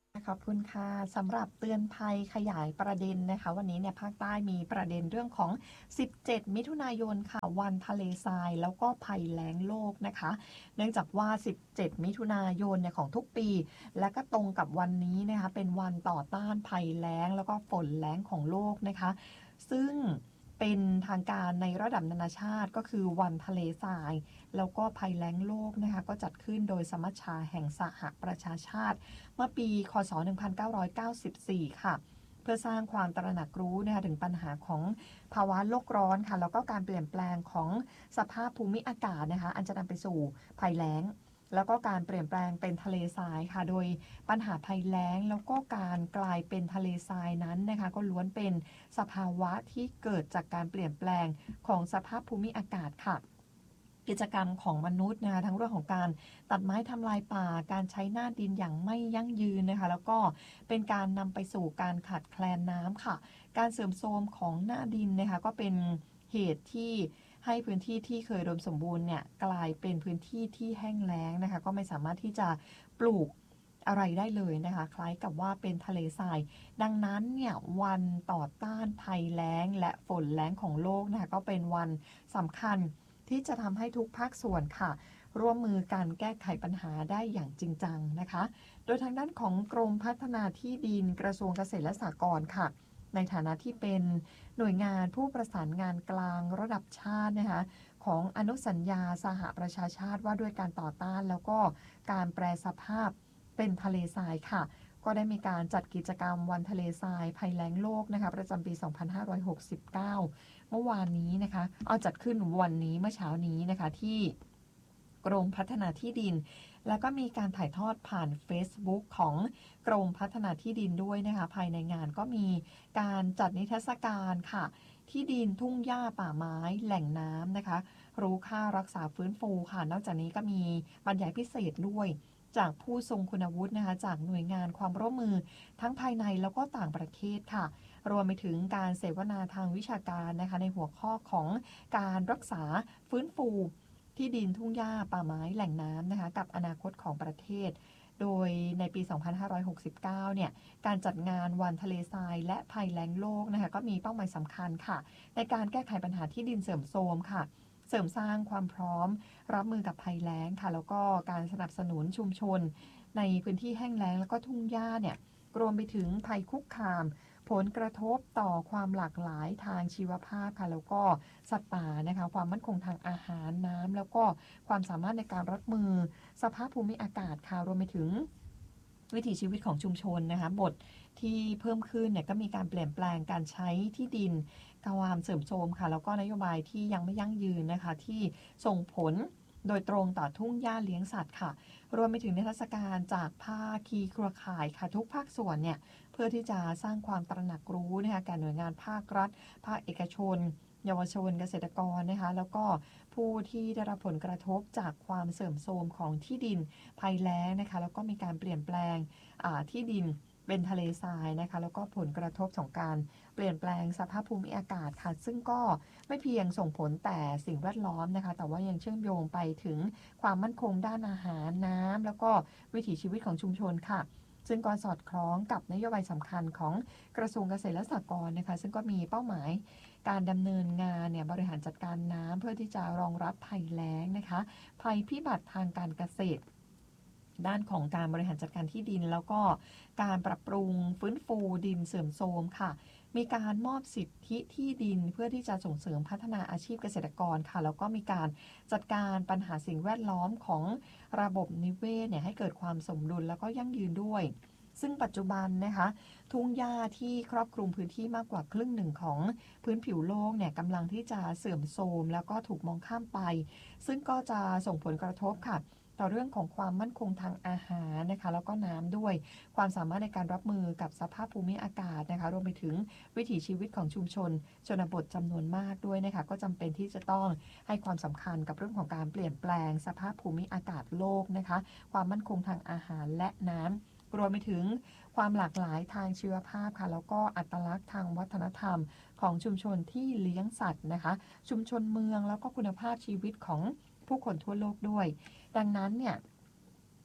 ขอบคุณค่ะสำหรับเตือนภัยขยายประเด็นนะคะวันนี้เนี่ยภาคใต้มีประเด็นเรื่องของสิบเจ็ดมิถุนายนค่ะวันทะเลทรายแล้วก็ภัยแล้งโลกนะคะเนื่องจากว่าสิบเจ็ดมิถุนายนเนี่ยของทุกปีและก็ตรงกับวันนี้นะคะเป็นวันต่อต้านภัยแล้งแล้วก็ฝนแล้งของโลกนะคะซึ่งเป็นทางการในระดับนานาชาติก็คือวันทะเลทรายแล้วก็ภัยแล้งโลกนะคะก็จัดขึ้นโดยสมัชชาแห่งสหประชาชาติเมื่อปีคศหนึ่งพันเก้าร้อยเก้าสิบสี่ค่ะเพื่อสร้างความตระหนักรู้นะคะถึงปัญหาของภาวะโลกร้อนค่ะแล้วก็การเปลี่ยนแปลงของสภาพภูมิอากาศนะคะอันจะนำไปสู่ภัยแล้งแล้วก็การเปลี่ยนแปลงเป็นทะเลทรายค่ะโดยปัญหาภัยแล้งแล้วก็การกลายเป็นทะเลทรายนั้นนะคะก็ล้วนเป็นสภาวะที่เกิดจากการเปลี่ยนแปลงของสภาพภูมิอากาศค่ะกิจกรรมของมนุษย์นะคะทั้งเรื่องของการตัดไม้ทำลายป่าการใช้หน้าดินอย่างไม่ยั่งยืนนะคะแล้วก็เป็นการนำไปสู่การขาดแคลนน้ำค่ะการเสื่อมโทรมของหน้าดินนะคะก็เป็นเหตุที่ให้พื้นที่ที่เคยอุดมสมบูรณ์เนี่ยกลายเป็นพื้นที่ที่แห้งแล้งนะคะก็ไม่สามารถที่จะปลูกอะไรได้เลยนะคะคล้ายกับว่าเป็นทะเลทรายดังนั้นเนี่ยวันต่อต้านภัยแล้งและฝนแล้งของโลกนะคะก็เป็นวันสำคัญที่จะทำให้ทุกภาคส่วนค่ะร่วมมือกันแก้ไขปัญหาได้อย่างจริงจังนะคะโดยทางด้านของกรมพัฒนาที่ดินกระทรวงเกษตรและสหกรณ์ค่ะในฐานะที่เป็นหน่วยงานผู้ประสานงานกลางระดับชาตินะคะของอนุสัญญาสหประชาชาติว่าด้วยการต่อต้านแล้วก็การแปรสภาพเป็นทะเลทรายค่ะก็ได้มีการจัดกิจกรรมวันทะเลทรายภัยแล้งโลกนะคะประจำปีสองพันห้าร้อยหกสิบเก้าเมื่อวานนี้นะคะเอาจัดขึ้นวันนี้เมื่อเช้านี้นะคะที่กรมพัฒนาที่ดินแล้วก็มีการถ่ายทอดผ่าน Facebook ของกรมพัฒนาที่ดินด้วยนะคะภายในงานก็มีการจัดนิทรรศการค่ะที่ดินทุ่งหญ้าป่าไม้แหล่งน้ำนะคะรู้ค่ารักษาฟื้นฟูค่ะนอกจากนี้ก็มีบรรยายพิเศษด้วยจากผู้ทรงคุณวุฒินะคะจากหน่วยงานความร่วมมือทั้งภายในแล้วก็ต่างประเทศค่ะรวมไปถึงการเสวนาทางวิชาการนะคะในหัวข้อของการรักษาฟื้นฟูที่ดินทุ่งหญ้าป่าไม้แหล่งน้ำนะคะกับอนาคตของประเทศโดยในปีสองพันห้าร้อยหกสิบเก้าเนี่ยการจัดงานวันทะเลทรายและภัยแล้งโลกนะคะก็มีเป้าหมายสำคัญค่ะในการแก้ไขปัญหาที่ดินเสื่อมโทรมค่ะเสริมสร้างความพร้อมรับมือกับภัยแล้งค่ะแล้วก็การสนับสนุนชุมชนในพื้นที่แห้งแล้งแล้วก็ทุ่งหญ้าเนี่ยรวมไปถึงภัยคุกคามผลกระทบต่อความหลากหลายทางชีวภาพค่ะแล้วก็สัตว์ป่านะคะความมั่นคงทางอาหารน้ำแล้วก็ความสามารถในการรับมือสภาพภูมิอากาศค่ะรวมไปถึงวิถีชีวิตของชุมชนนะคะบทที่เพิ่มขึ้นเนี่ยก็มีการเปลี่ยนแปลงการใช้ที่ดินความเสื่อมโทรมค่ะแล้วก็นโยบายที่ยังไม่ยั่งยืนนะคะที่ส่งผลโดยตรงต่อทุ่งหญ้าเลี้ยงสัตว์ค่ะรวมไปถึงนิทรรศการจากภาคีเครือข่ายค่ะทุกภาคส่วนเนี่ยเพื่อที่จะสร้างความตระหนักรู้นะคะแก่หน่วยงานภาครัฐภาคเอกชนเยาวชนเกษตรกรนะคะแล้วก็ผู้ที่ได้รับผลกระทบจากความเสื่อมโทรมของที่ดินภัยแล้งนะคะแล้วก็มีการเปลี่ยนแปลงที่ดินเป็นทะเลทรายนะคะแล้วก็ผลกระทบของการเปลี่ยนแปลงสภาพภูมิอากาศค่ะซึ่งก็ไม่เพียงส่งผลแต่สิ่งแวดล้อมนะคะแต่ว่ายังเชื่อมโยงไปถึงความมั่นคงด้านอาหารน้ำแล้วก็วิถีชีวิตของชุมชนค่ะซึ่งก็สอดคล้องกับนโยบายสำคัญของกระทรวงเกษตรและสหกรณ์นะคะซึ่งก็มีเป้าหมายการดำเนินงานเนี่ยบริหารจัดการน้ำเพื่อที่จะรองรับภัยแล้งนะคะภัยพิบัติทางการเกษตรด้านของการบริหารจัดการที่ดินแล้วก็การปรับปรุงฟื้นฟูดินเสื่อมโทรมค่ะมีการมอบสิทธิที่ดินเพื่อที่จะส่งเสริมพัฒนาอาชีพเกษตรกรค่ะแล้วก็มีการจัดการปัญหาสิ่งแวดล้อมของระบบนิเวศเนี่ยให้เกิดความสมดุลแล้วก็ยั่งยืนด้วยซึ่งปัจจุบันนะคะทุ่งหญ้าที่ครอบคลุมพื้นที่มากกว่าครึ่งหนึ่งของพื้นผิวโลกเนี่ยกำลังที่จะเสื่อมโทรมแล้วก็ถูกมองข้ามไปซึ่งก็จะส่งผลกระทบค่ะต่อเรื่องของความมั่นคงทางอาหารนะคะแล้วก็น้ำด้วยความสามารถในการรับมือกับสภาพภูมิอากาศนะคะรวมไปถึงวิถีชีวิตของชุมชนชนบทจำนวนมากด้วยนะคะก็จำเป็นที่จะต้องให้ความสำคัญกับเรื่องของการเปลี่ยนแปลงสภาพภูมิอากาศโลกนะคะความมั่นคงทางอาหารและน้ำรวมไปถึงความหลากหลายทางชีวภาพค่ะแล้วก็อัตลักษณ์ทางวัฒนธรรมของชุมชนที่เลี้ยงสัตว์นะคะชุมชนเมืองแล้วก็คุณภาพชีวิตของผู้คนทั่วโลกด้วยดังนั้นเนี่ย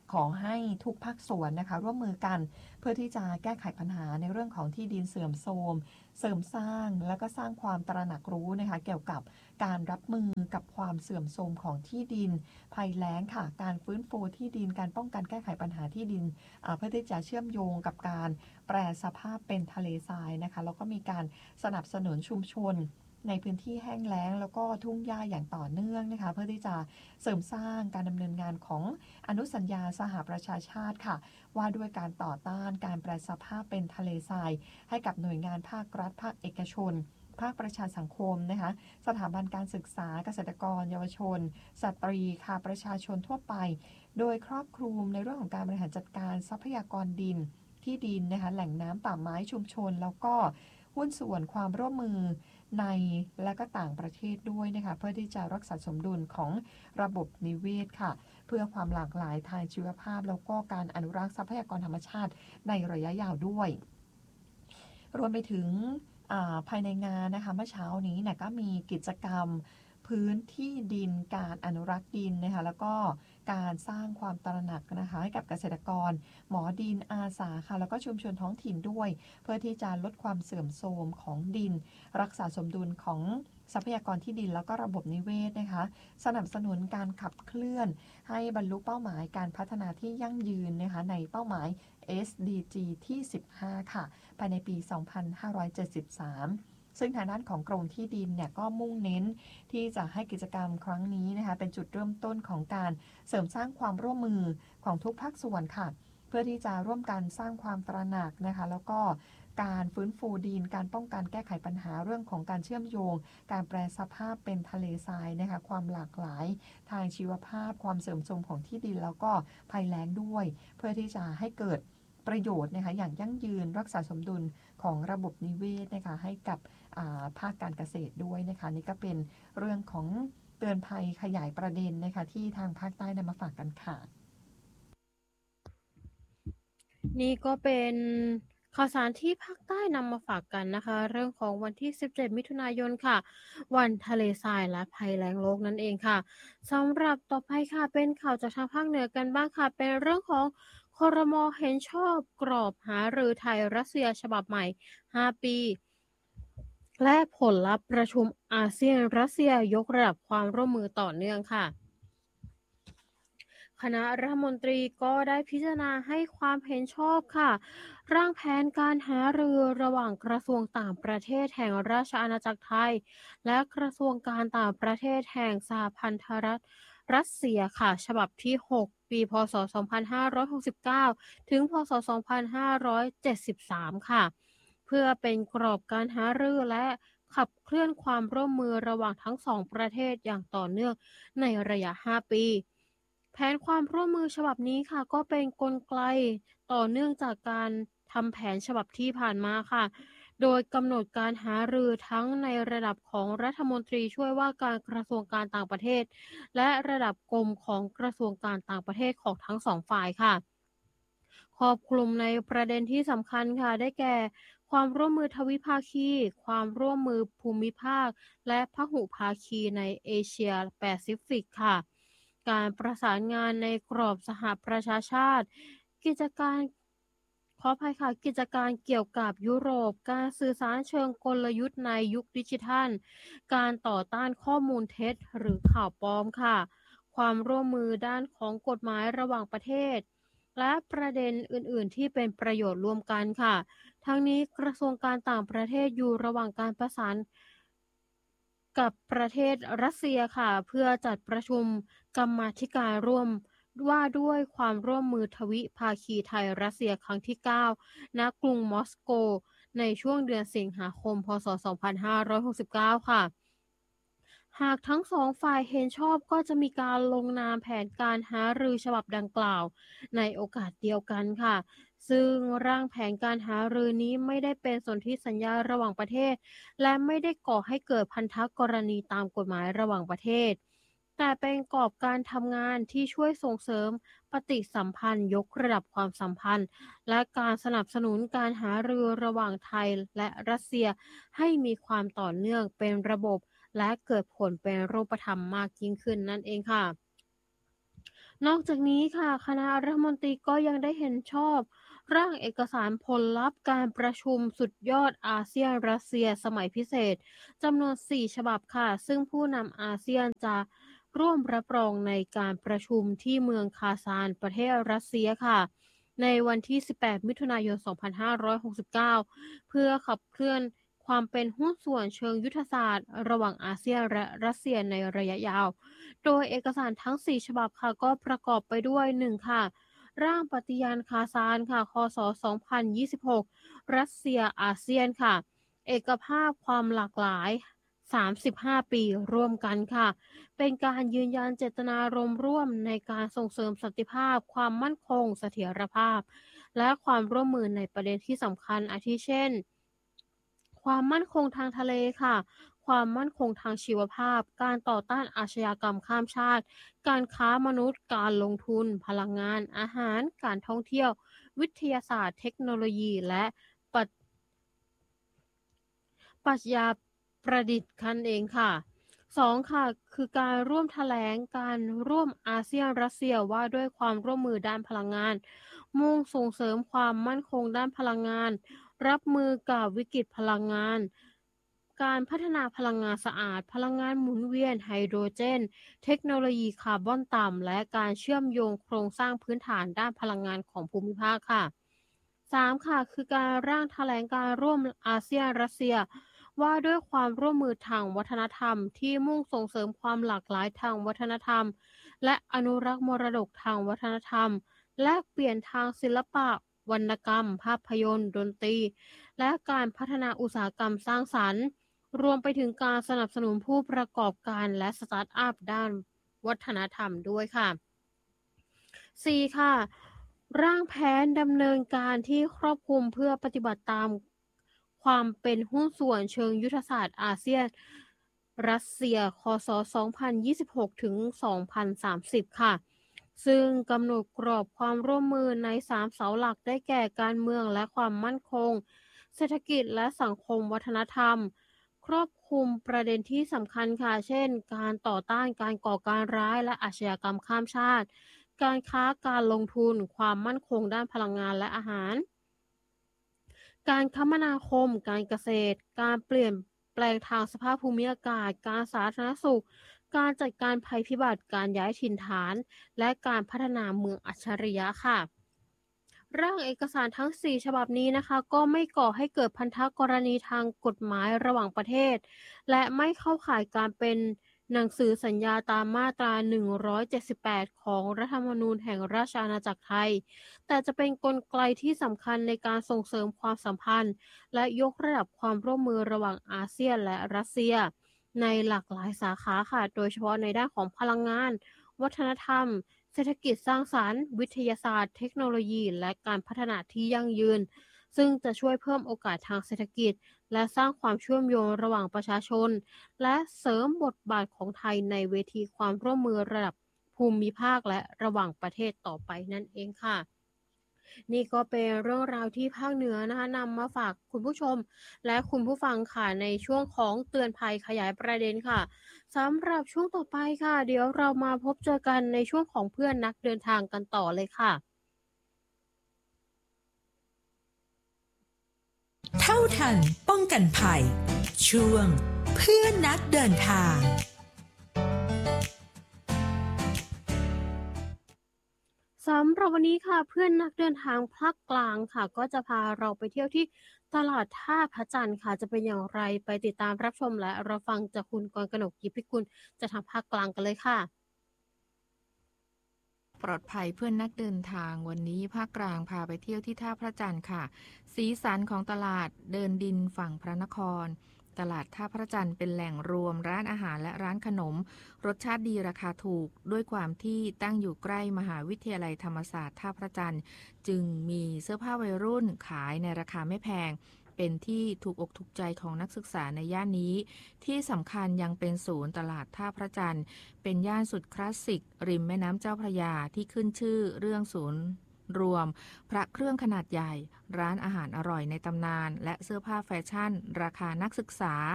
ขอให้ทุกภาคส่วนนะคะร่วมมือกันเพื่อที่จะแก้ไขปัญหาในเรื่องของที่ดินเสื่อมโทรมเสริมสร้างและก็สร้างความตระหนักรู้นะคะเกี่ยวกับการรับมือกับความเสื่อมโทรมของที่ดินภัยแล้งค่ะการฟื้นฟูที่ดินการป้องกันแก้ไขปัญหาที่ดินเพื่อที่จะเชื่อมโยงกับการแปรสภาพเป็นทะเลทรายนะคะแล้วก็มีการสนับสนุนชุมชนในพื้นที่แห้งแล้งแล้วก็ทุ่งหญ้าอย่างต่อเนื่องนะคะเพื่อที่จะเสริมสร้างการดำเนินงานของอนุสัญญาสหประชาชาติค่ะว่าด้วยการต่อต้านการแปรสภาพเป็นทะเลทรายให้กับหน่วยงานภาครัฐภาคเอกชนภาคประชาสังคมนะคะสถาบันการศึกษาเกษตรกรเยาวชนสตรีค่ะประชาชนทั่วไปโดยครอบคลุมในเรื่องของการบริหารจัดการทรัพยากรดินที่ดินนะคะแหล่งน้ำป่าไม้ชุมชนแล้วก็หุ้นส่วนความร่วมมือในและก็ต่างประเทศด้วยนะคะเพื่อที่จะรักษาสมดุลของระบบนิเวศค่ะเพื่อความหลากหลายทางชีวภาพแล้วก็การอนุรักษ์ทรัพยากรธรรมชาติในระยะยาวด้วยรวมไปถึงภายในงานนะคะเมื่อเช้านี้เนี่ยก็มีกิจกรรมพื้นที่ดินการอนุรักษ์ดินนะคะแล้วก็การสร้างความตระหนักนะคะให้กับเกษตรกรหมอดินอาสาค่ะแล้วก็ชุมชนท้องถิ่นด้วยเพื่อที่จะลดความเสื่อมโทรมของดินรักษาสมดุลของทรัพยากรที่ดินแล้วก็ระบบนิเวศนะคะสนับสนุนการขับเคลื่อนให้บรรลุเป้าหมายการพัฒนาที่ยั่งยืนนะคะในเป้าหมาย เอส ดี จี ที่สิบห้าค่ะภายในปี สองพันห้าร้อยเจ็ดสิบสามซึ่งทางด้านของกรมที่ดินเนี่ยก็มุ่งเน้นที่จะให้กิจกรรมครั้งนี้นะคะเป็นจุดเริ่มต้นของการเสริมสร้างความร่วมมือของทุกภาคส่วนค่ะเพื่อที่จะร่วมกันสร้างความตระหนักนะคะแล้วก็การฟื้นฟูดินการป้องกันแก้ไขปัญหาเรื่องของการเชื่อมโยงการแปรสภาพเป็นทะเลทรายนะคะความหลากหลายทางชีวภาพความเสื่อมโทรมของที่ดินแล้วก็ภัยแล้งด้วยเพื่อที่จะให้เกิดประโยชน์นะคะอย่างยั่งยืนรักษาสมดุลของระบบนิเวศนะคะให้กับภาคการเกษตรด้วยนะคะนี่ก็เป็นเรื่องของเตือนภัยขยายประเด็นนะคะที่ทางภาคใต้นำมาฝากกันค่ะนี่ก็เป็นข่าวสารที่ภาคใต้นำมาฝากกันนะคะเรื่องของวันที่สิบเจ็ดมิถุนายนค่ะวันทะเลทรายและภัยแล้งโลกนั่นเองค่ะสำหรับต่อไปค่ะเป็นข่าวจากทางภาคเหนือกันบ้างค่ะเป็นเรื่องของครม.เห็นชอบกรอบหารือไทยรัสเซียฉบับใหม่ห้าปีและผลลัพธ์ประชุมอาเซียนรัสเซียยกระดับความร่วมมือต่อเนื่องค่ะคณะรัฐมนตรีก็ได้พิจารณาให้ความเห็นชอบค่ะร่างแผนการหารือระหว่างกระทรวงต่างประเทศแห่งราชอาณาจักรไทยและกระทรวงการต่างประเทศแห่งสหพันธรัฐรัสเซียค่ะฉบับที่หกปีพ.ศ. สองพันห้าร้อยหกสิบเก้าถึงพ.ศ. สองพันห้าร้อยเจ็ดสิบสามค่ะเพื่อเป็นกรอบการหารือและขับเคลื่อนความร่วมมือระหว่างทั้งสองประเทศอย่างต่อเนื่องในระยะห้าปีแผนความร่วมมือฉบับนี้ค่ะก็เป็นกลไกต่อเนื่องจากการทำแผนฉบับที่ผ่านมาค่ะโดยกำหนดการหารือทั้งในระดับของรัฐมนตรีช่วยว่าการกระทรวงการต่างประเทศและระดับกรมของกระทรวงการต่างประเทศของทั้งสองฝ่ายค่ะครอบคลุมในประเด็นที่สำคัญค่ะได้แก่ความร่วมมือทวิภาคีความร่วมมือภูมิภาคและพหุภาคีในเอเชียแปซิฟิกค่ะการประสานงานในกรอบสหประชาชาติกิจการขออภัยค่ะกิจการเกี่ยวกับยุโรปการสื่อสารเชิงกลยุทธ์ในยุคดิจิทัลการต่อต้านข้อมูลเท็จหรือข่าวปลอมค่ะความร่วมมือด้านของกฎหมายระหว่างประเทศและประเด็นอื่นๆที่เป็นประโยชน์ร่วมกันค่ะทั้งนี้กระทรวงการต่างประเทศอยู่ระหว่างการประสานกับประเทศรัสเซียค่ะเพื่อจัดประชุมกรรมาธิการร่วมว่าด้วยความร่วมมือทวิภาคีไทยรัสเซียครั้งที่เก้าณกรุงมอสโกในช่วงเดือนสิงหาคมพ.ศ. สองพันห้าร้อยหกสิบเก้าค่ะหากทั้งสองฝ่ายเห็นชอบก็จะมีการลงนามแผนการหารือฉบับดังกล่าวในโอกาสเดียวกันค่ะซึ่งร่างแผนการหารือนี้ไม่ได้เป็นสนธิสัญญาระหว่างประเทศและไม่ได้ก่อให้เกิดพันธกรณีตามกฎหมายระหว่างประเทศแต่เป็นกรอบการทำงานที่ช่วยส่งเสริมปฏิสัมพันธ์ยกระดับความสัมพันธ์และการสนับสนุนการหารือระหว่างไทยและรัสเซียให้มีความต่อเนื่องเป็นระบบและเกิดผลเป็นรูปธรรมมากยิ่งขึ้นนั่นเองค่ะนอกจากนี้ค่ะคณะรัฐมนตรีก็ยังได้เห็นชอบร่างเอกสารผลลัพธ์การประชุมสุดยอดอาเซียนรัสเซียสมัยพิเศษจำนวนสี่ฉบับค่ะซึ่งผู้นำอาเซียนจะร่วมรับรองในการประชุมที่เมืองคาซานประเทศรัสเซียค่ะในวันที่สิบแปดมิถุนายนสองพันห้าร้อยหกสิบเก้าเพื่อขับเคลื่อนความเป็นหุ้นส่วนเชิงยุทธศาสตร์ระหว่างอาเซียนและรัสเซียในระยะยาวโดยเอกสารทั้งสี่ฉบับค่ะก็ประกอบไปด้วยหนึ่งค่ะร่างปฏิญาณคาซานค่ะคศสองพันยี่สิบหกรัสเซียอาเซียนค่ะเอกภาพความหลากหลายสามสิบห้าปีร่วมกันค่ะเป็นการยืนยันเจตนารมณ์ร่วมในการส่งเสริมสันติภาพความมั่นคงเสถียรภาพและความร่วมมือในประเด็นที่สำคัญอาทิเช่นความมั่นคงทางทะเลค่ะความมั่นคงทางชีวภาพการต่อต้านอาชญากรรมข้ามชาติการค้ามนุษย์การลงทุนพลังงานอาหารการท่องเที่ยววิทยาศาสตร์เทคโนโลยีและปัจปรัชญาประดิษฐ์คันเองค่ะสองค่ะคือการร่วมแถลงการร่วมอาเซียนรัสเซียว่าด้วยความร่วมมือด้านพลังงานมุ่งส่งเสริมความมั่นคงด้านพลังงานรับมือกับวิกฤตพลังงานการพัฒนาพลังงานสะอาดพลังงานหมุนเวียนไฮโดรเจนเทคโนโลยีคาร์บอนต่ำและการเชื่อมโยงโครงสร้างพื้นฐานด้านพลังงานของภูมิภาคค่ะสามค่ะคือการร่างแถลงการร่วมอาเซียนรัสเซียว่าด้วยความร่วมมือทางวัฒนธรรมที่มุ่งส่งเสริมความหลากหลายทางวัฒนธรรมและอนุรักษ์มรดกทางวัฒนธรรมแลกเปลี่ยนทางศิลปะวรรณกรรมภาพยนตร์ดนตรีและการพัฒนาอุตสาหกรรมสร้างสรรค์รวมไปถึงการสนับสนุนผู้ประกอบการและสตาร์ทอัพด้านวัฒนธรรมด้วยค่ะ สี่ค่ะร่างแผนดำเนินการที่ครอบคลุมเพื่อปฏิบัติตามความเป็นหุ้นส่วนเชิงยุทธศาสตร์อาเซียนรัสเซียคศสองพันยี่สิบหกถึงสองพันสามสิบค่ะซึ่งกำหนดกรอบความร่วมมือในสามเสาหลักได้แก่การเมืองและความมั่นคงเศรษฐกิจและสังคมวัฒนธรรมครอบคลุมประเด็นที่สำคัญค่ะเช่นการต่อต้านการก่อการร้ายและอาชญากรรมข้ามชาติการค้าการลงทุนความมั่นคงด้านพลังงานและอาหารการคมนาคมการเกษตรการเปลี่ยนแปลงทางสภาพภูมิอากาศการสาธารณสุขการจัดการภัยพิบัติการย้ายถิ่นฐานและการพัฒนาเมืองอัจฉริยะค่ะร่างเอกสารทั้งสี่ฉบับนี้นะคะก็ไม่ก่อให้เกิดพันธกรณีทางกฎหมายระหว่างประเทศและไม่เข้าข่ายการเป็นหนังสือสัญญาตามมาตราหนึ่งร้อยเจ็ดสิบแปดของรัฐธรรมนูญแห่งราชอาณาจักรไทยแต่จะเป็นกลไกที่สำคัญในการส่งเสริมความสัมพันธ์และยกระดับความร่วมมือระหว่างอาเซียนและรัสเซียในหลากหลายสาขาค่ะโดยเฉพาะในด้านของพลังงานวัฒนธรรมเศรษฐกิจสร้างสรรค์วิทยาศาสตร์เทคโนโลยีและการพัฒนาที่ยั่งยืนซึ่งจะช่วยเพิ่มโอกาสทางเศรษฐกิจและสร้างความเชื่อมโยงระหว่างประชาชนและเสริมบทบาทของไทยในเวทีความร่วมมือระดับภูมิภาคและระหว่างประเทศต่อไปนั่นเองค่ะนี่ก็เป็นเรื่องราวที่ภาคเหนือนะคะนำมาฝากคุณผู้ชมและคุณผู้ฟังค่ะในช่วงของเตือนภัยขยายประเด็นค่ะสำหรับช่วงต่อไปค่ะเดี๋ยวเรามาพบเจอกันในช่วงของเพื่อนนักเดินทางกันต่อเลยค่ะเท่าทันป้องกันภัยช่วงเพื่อนนักเดินทางสำหรับวันนี้ค่ะเพื่อนนักเดินทางภาคกลางค่ะก็จะพาเราไปเที่ยวที่ตลาดท่าพระจันทร์ค่ะจะเป็นอย่างไรไปติดตามรับชมและรับฟังจากคุณกรกนกยิพิกุลจากทางภาคกลางกันเลยค่ะปลอดภัยเพื่อนนักเดินทางวันนี้ภาคกลางพาไปเที่ยวที่ท่าพระจันทร์ค่ะสีสันของตลาดเดินดินฝั่งพระนครตลาดท่าพระจันทร์เป็นแหล่งรวมร้านอาหารและร้านขนมรสชาติดีราคาถูกด้วยความที่ตั้งอยู่ใกล้มหาวิทยาลัยธรรมศาสตร์ท่าพระจันทร์จึงมีเสื้อผ้าวัยรุ่นขายในราคาไม่แพงเป็นที่ถูกอกถูกใจของนักศึกษาในย่านนี้ที่สำคัญยังเป็นศูนย์ตลาดท่าพระจันทร์เป็นย่านสุดคลาสสิกริมแม่น้ำเจ้าพระยาที่ขึ้นชื่อเรื่องศูนย์รวมพระเครื่องขนาดใหญ่ร้านอาหารอร่อยในตำนานและเสื้อผ้าแฟชั่นราคานักศึกษา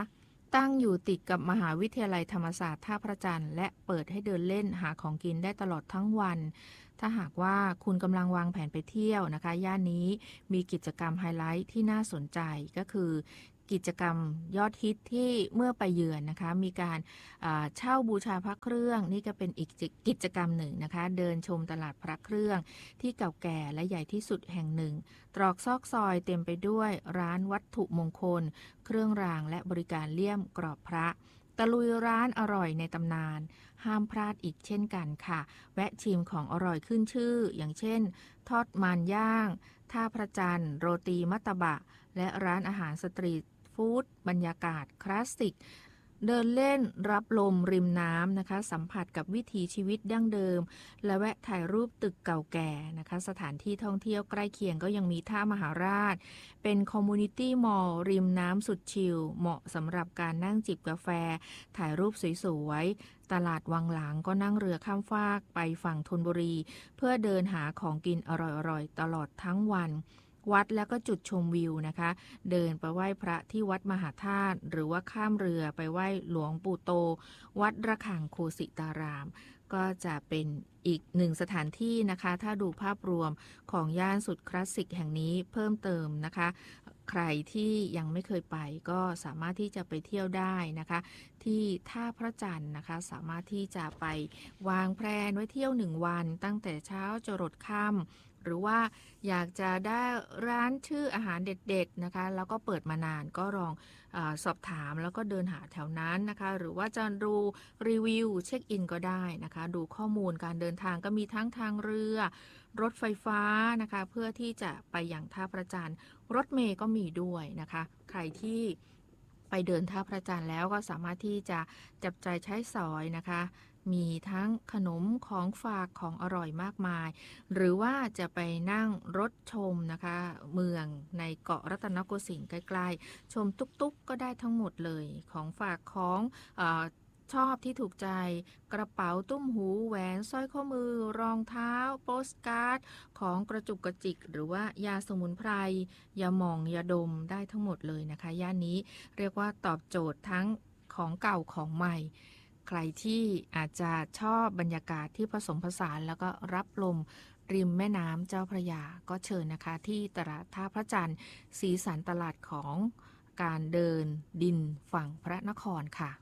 ตั้งอยู่ติดกับมหาวิทยาลัยธรรมศาสตร์ท่าพระจันทร์และเปิดให้เดินเล่นหาของกินได้ตลอดทั้งวันถ้าหากว่าคุณกำลังวางแผนไปเที่ยวนะคะย่านนี้มีกิจกรรมไฮไลท์ที่น่าสนใจก็คือกิจกรรมยอดฮิตที่เมื่อไปเยือนนะคะมีการเช่าบูชาพระเครื่องนี่ก็เป็นอีกกิจกรรมหนึ่งนะคะเดินชมตลาดพระเครื่องที่เก่าแก่และใหญ่ที่สุดแห่งหนึ่งตรอกซอกซอยเต็มไปด้วยร้านวัตถุมงคลเครื่องรางและบริการเลี่ยมกรอบพระตะลุยร้านอร่อยในตำนานห้ามพลาดอีกเช่นกันค่ะแวะชิมของอร่อยขึ้นชื่ออย่างเช่นทอดมันย่างท่าพระจันทร์โรตีมัตตบะและร้านอาหารสตรีทฟู้ดบรรยากาศคลาสสิกเดินเล่นรับลมริมน้ำนะคะสัมผัสกับวิถีชีวิตดั้งเดิมและแวะถ่ายรูปตึกเก่าแก่นะคะสถานที่ท่องเที่ยวใกล้เคียงก็ยังมีท่ามหาราชเป็นคอมมูนิตี้มอลล์ริมน้ำสุดชิลเหมาะสำหรับการนั่งจิบกาแฟถ่ายรูปสวยๆตลาดวังหลังก็นั่งเรือข้ามฟากไปฝั่งธนบุรีเพื่อเดินหาของกินอร่อยๆตลอดทั้งวันวัดแล้วก็จุดชมวิวนะคะเดินไปไหว้พระที่วัดมหาธาตุหรือว่าข้ามเรือไปไหว้หลวงปู่โตวัดระฆังโคสิตารามก็จะเป็นอีกหนึ่งสถานที่นะคะถ้าดูภาพรวมของย่านสุดคลาสสิกแห่งนี้เพิ่มเติมนะคะใครที่ยังไม่เคยไปก็สามารถที่จะไปเที่ยวได้นะคะที่ท่าพระจันทร์นะคะสามารถที่จะไปวางแผนไว้เที่ยวหนึ่งวันตั้งแต่เช้าจรดค่ำหรือว่าอยากจะได้ร้านชื่ออาหารเด็ดๆนะคะแล้วก็เปิดมานานก็ลองเอ่อสอบถามแล้วก็เดินหาแถวนั้นนะคะหรือว่าจะดูรีวิวเช็คอินก็ได้นะคะดูข้อมูลการเดินทางก็มีทั้งทางเรือรถไฟฟ้านะคะเพื่อที่จะไปอย่างท่าพระจันทร์รถเมล์ก็มีด้วยนะคะใครที่ไปเดินท่าพระจันทร์แล้วก็สามารถที่จะจับจ่ายใช้สอยนะคะมีทั้งขนมของฝากของอร่อยมากมายหรือว่าจะไปนั่งรถชมนะคะเมืองในเกาะรัตนโกสินทร์ใกล้ๆชมตุ๊กๆก็ได้ทั้งหมดเลยของฝากของเอ่อชอบที่ถูกใจกระเป๋าตุ้มหูแหวนสร้อยข้อมือรองเท้าโปสการ์ดของกระจุกกระจิกหรือว่ายาสมุนไพรยาหม่องยาดมได้ทั้งหมดเลยนะคะย่านนี้เรียกว่าตอบโจทย์ทั้งของเก่าของใหม่ใครที่อาจจะชอบบรรยากาศที่ผสมผสานแล้วก็รับลมริมแม่น้ำเจ้าพระยาก็เชิญนะคะที่ตลาดท่าพระจันทร์สีสันตลาดของการเดินดินฝั่งพระนครค่ะ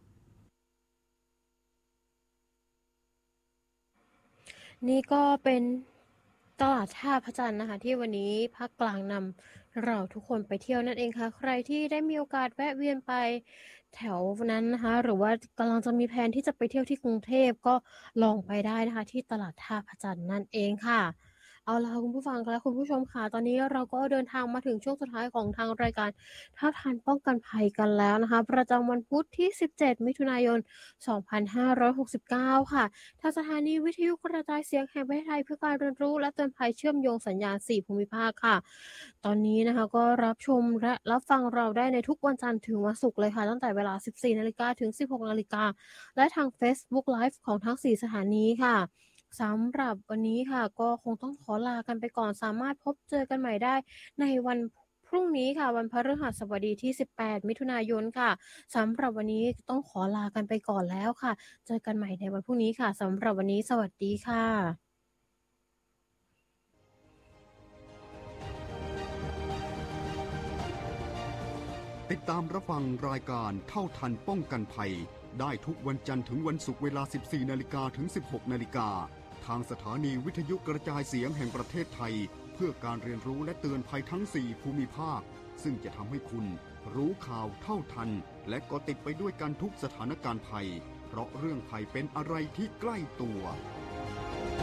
นี่ก็เป็นตลาดท่าพระจันทร์นะคะที่วันนี้ภาคกลางนำเราทุกคนไปเที่ยวนั่นเองค่ะใครที่ได้มีโอกาสแวะเวียนไปแถวนั้นนะคะหรือว่ากำลังจะมีแผนที่จะไปเที่ยวที่กรุงเทพก็ลองไปได้นะคะที่ตลาดท่าพระจันทร์นั่นเองค่ะเอาล่ะคุณผู้ฟังและคุณผู้ชมค่ะตอนนี้เราก็เดินทางมาถึงช่วงสุดท้ายของทางรายการเท่าทันป้องกันภัยกันแล้วนะคะประจำวันพุธที่สิบเจ็ดมิถุนายนสองพันห้าร้อยหกสิบเก้าค่ะทางสถานีวิทยุกระจายเสียงแห่งประเทศไทยเพื่อการเรียนรู้และเตือนภัยเชื่อมโยงสัญญาณสี่ภูมิภาคค่ะตอนนี้นะคะก็รับชมและรับฟังเราได้ในทุกวันจันทร์ถึงวันศุกร์เลยค่ะตั้งแต่เวลา สิบสี่นาฬิกา ถึง สิบหกนาฬิกาและทาง Facebook Live ของทั้งสี่สถานีค่ะสำหรับวันนี้ค่ะก็คงต้องขอลากันไปก่อนสามารถพบเจอกันใหม่ได้ในวันพรุ่งนี้ค่ะวันพฤหัสบดีที่สิบแปดมิถุนายนค่ะสำหรับวันนี้ต้องขอลากันไปก่อนแล้วค่ะเจอกันใหม่ในวันพรุ่งนี้ค่ะสำหรับวันนี้สวัสดีค่ะติดตามรับฟังรายการเท่าทันป้องกันภัยได้ทุกวันจันทร์ถึงวันศุกร์เวลา สิบสี่นาฬิกา ถึง สิบหกนาฬิกาทางสถานีวิทยุกระจายเสียงแห่งประเทศไทยเพื่อการเรียนรู้และเตือนภัยทั้งสี่ภูมิภาคซึ่งจะทำให้คุณรู้ข่าวเท่าทันและก็ติดไปด้วยกันทุกสถานการณ์ภัยเพราะเรื่องภัยเป็นอะไรที่ใกล้ตัว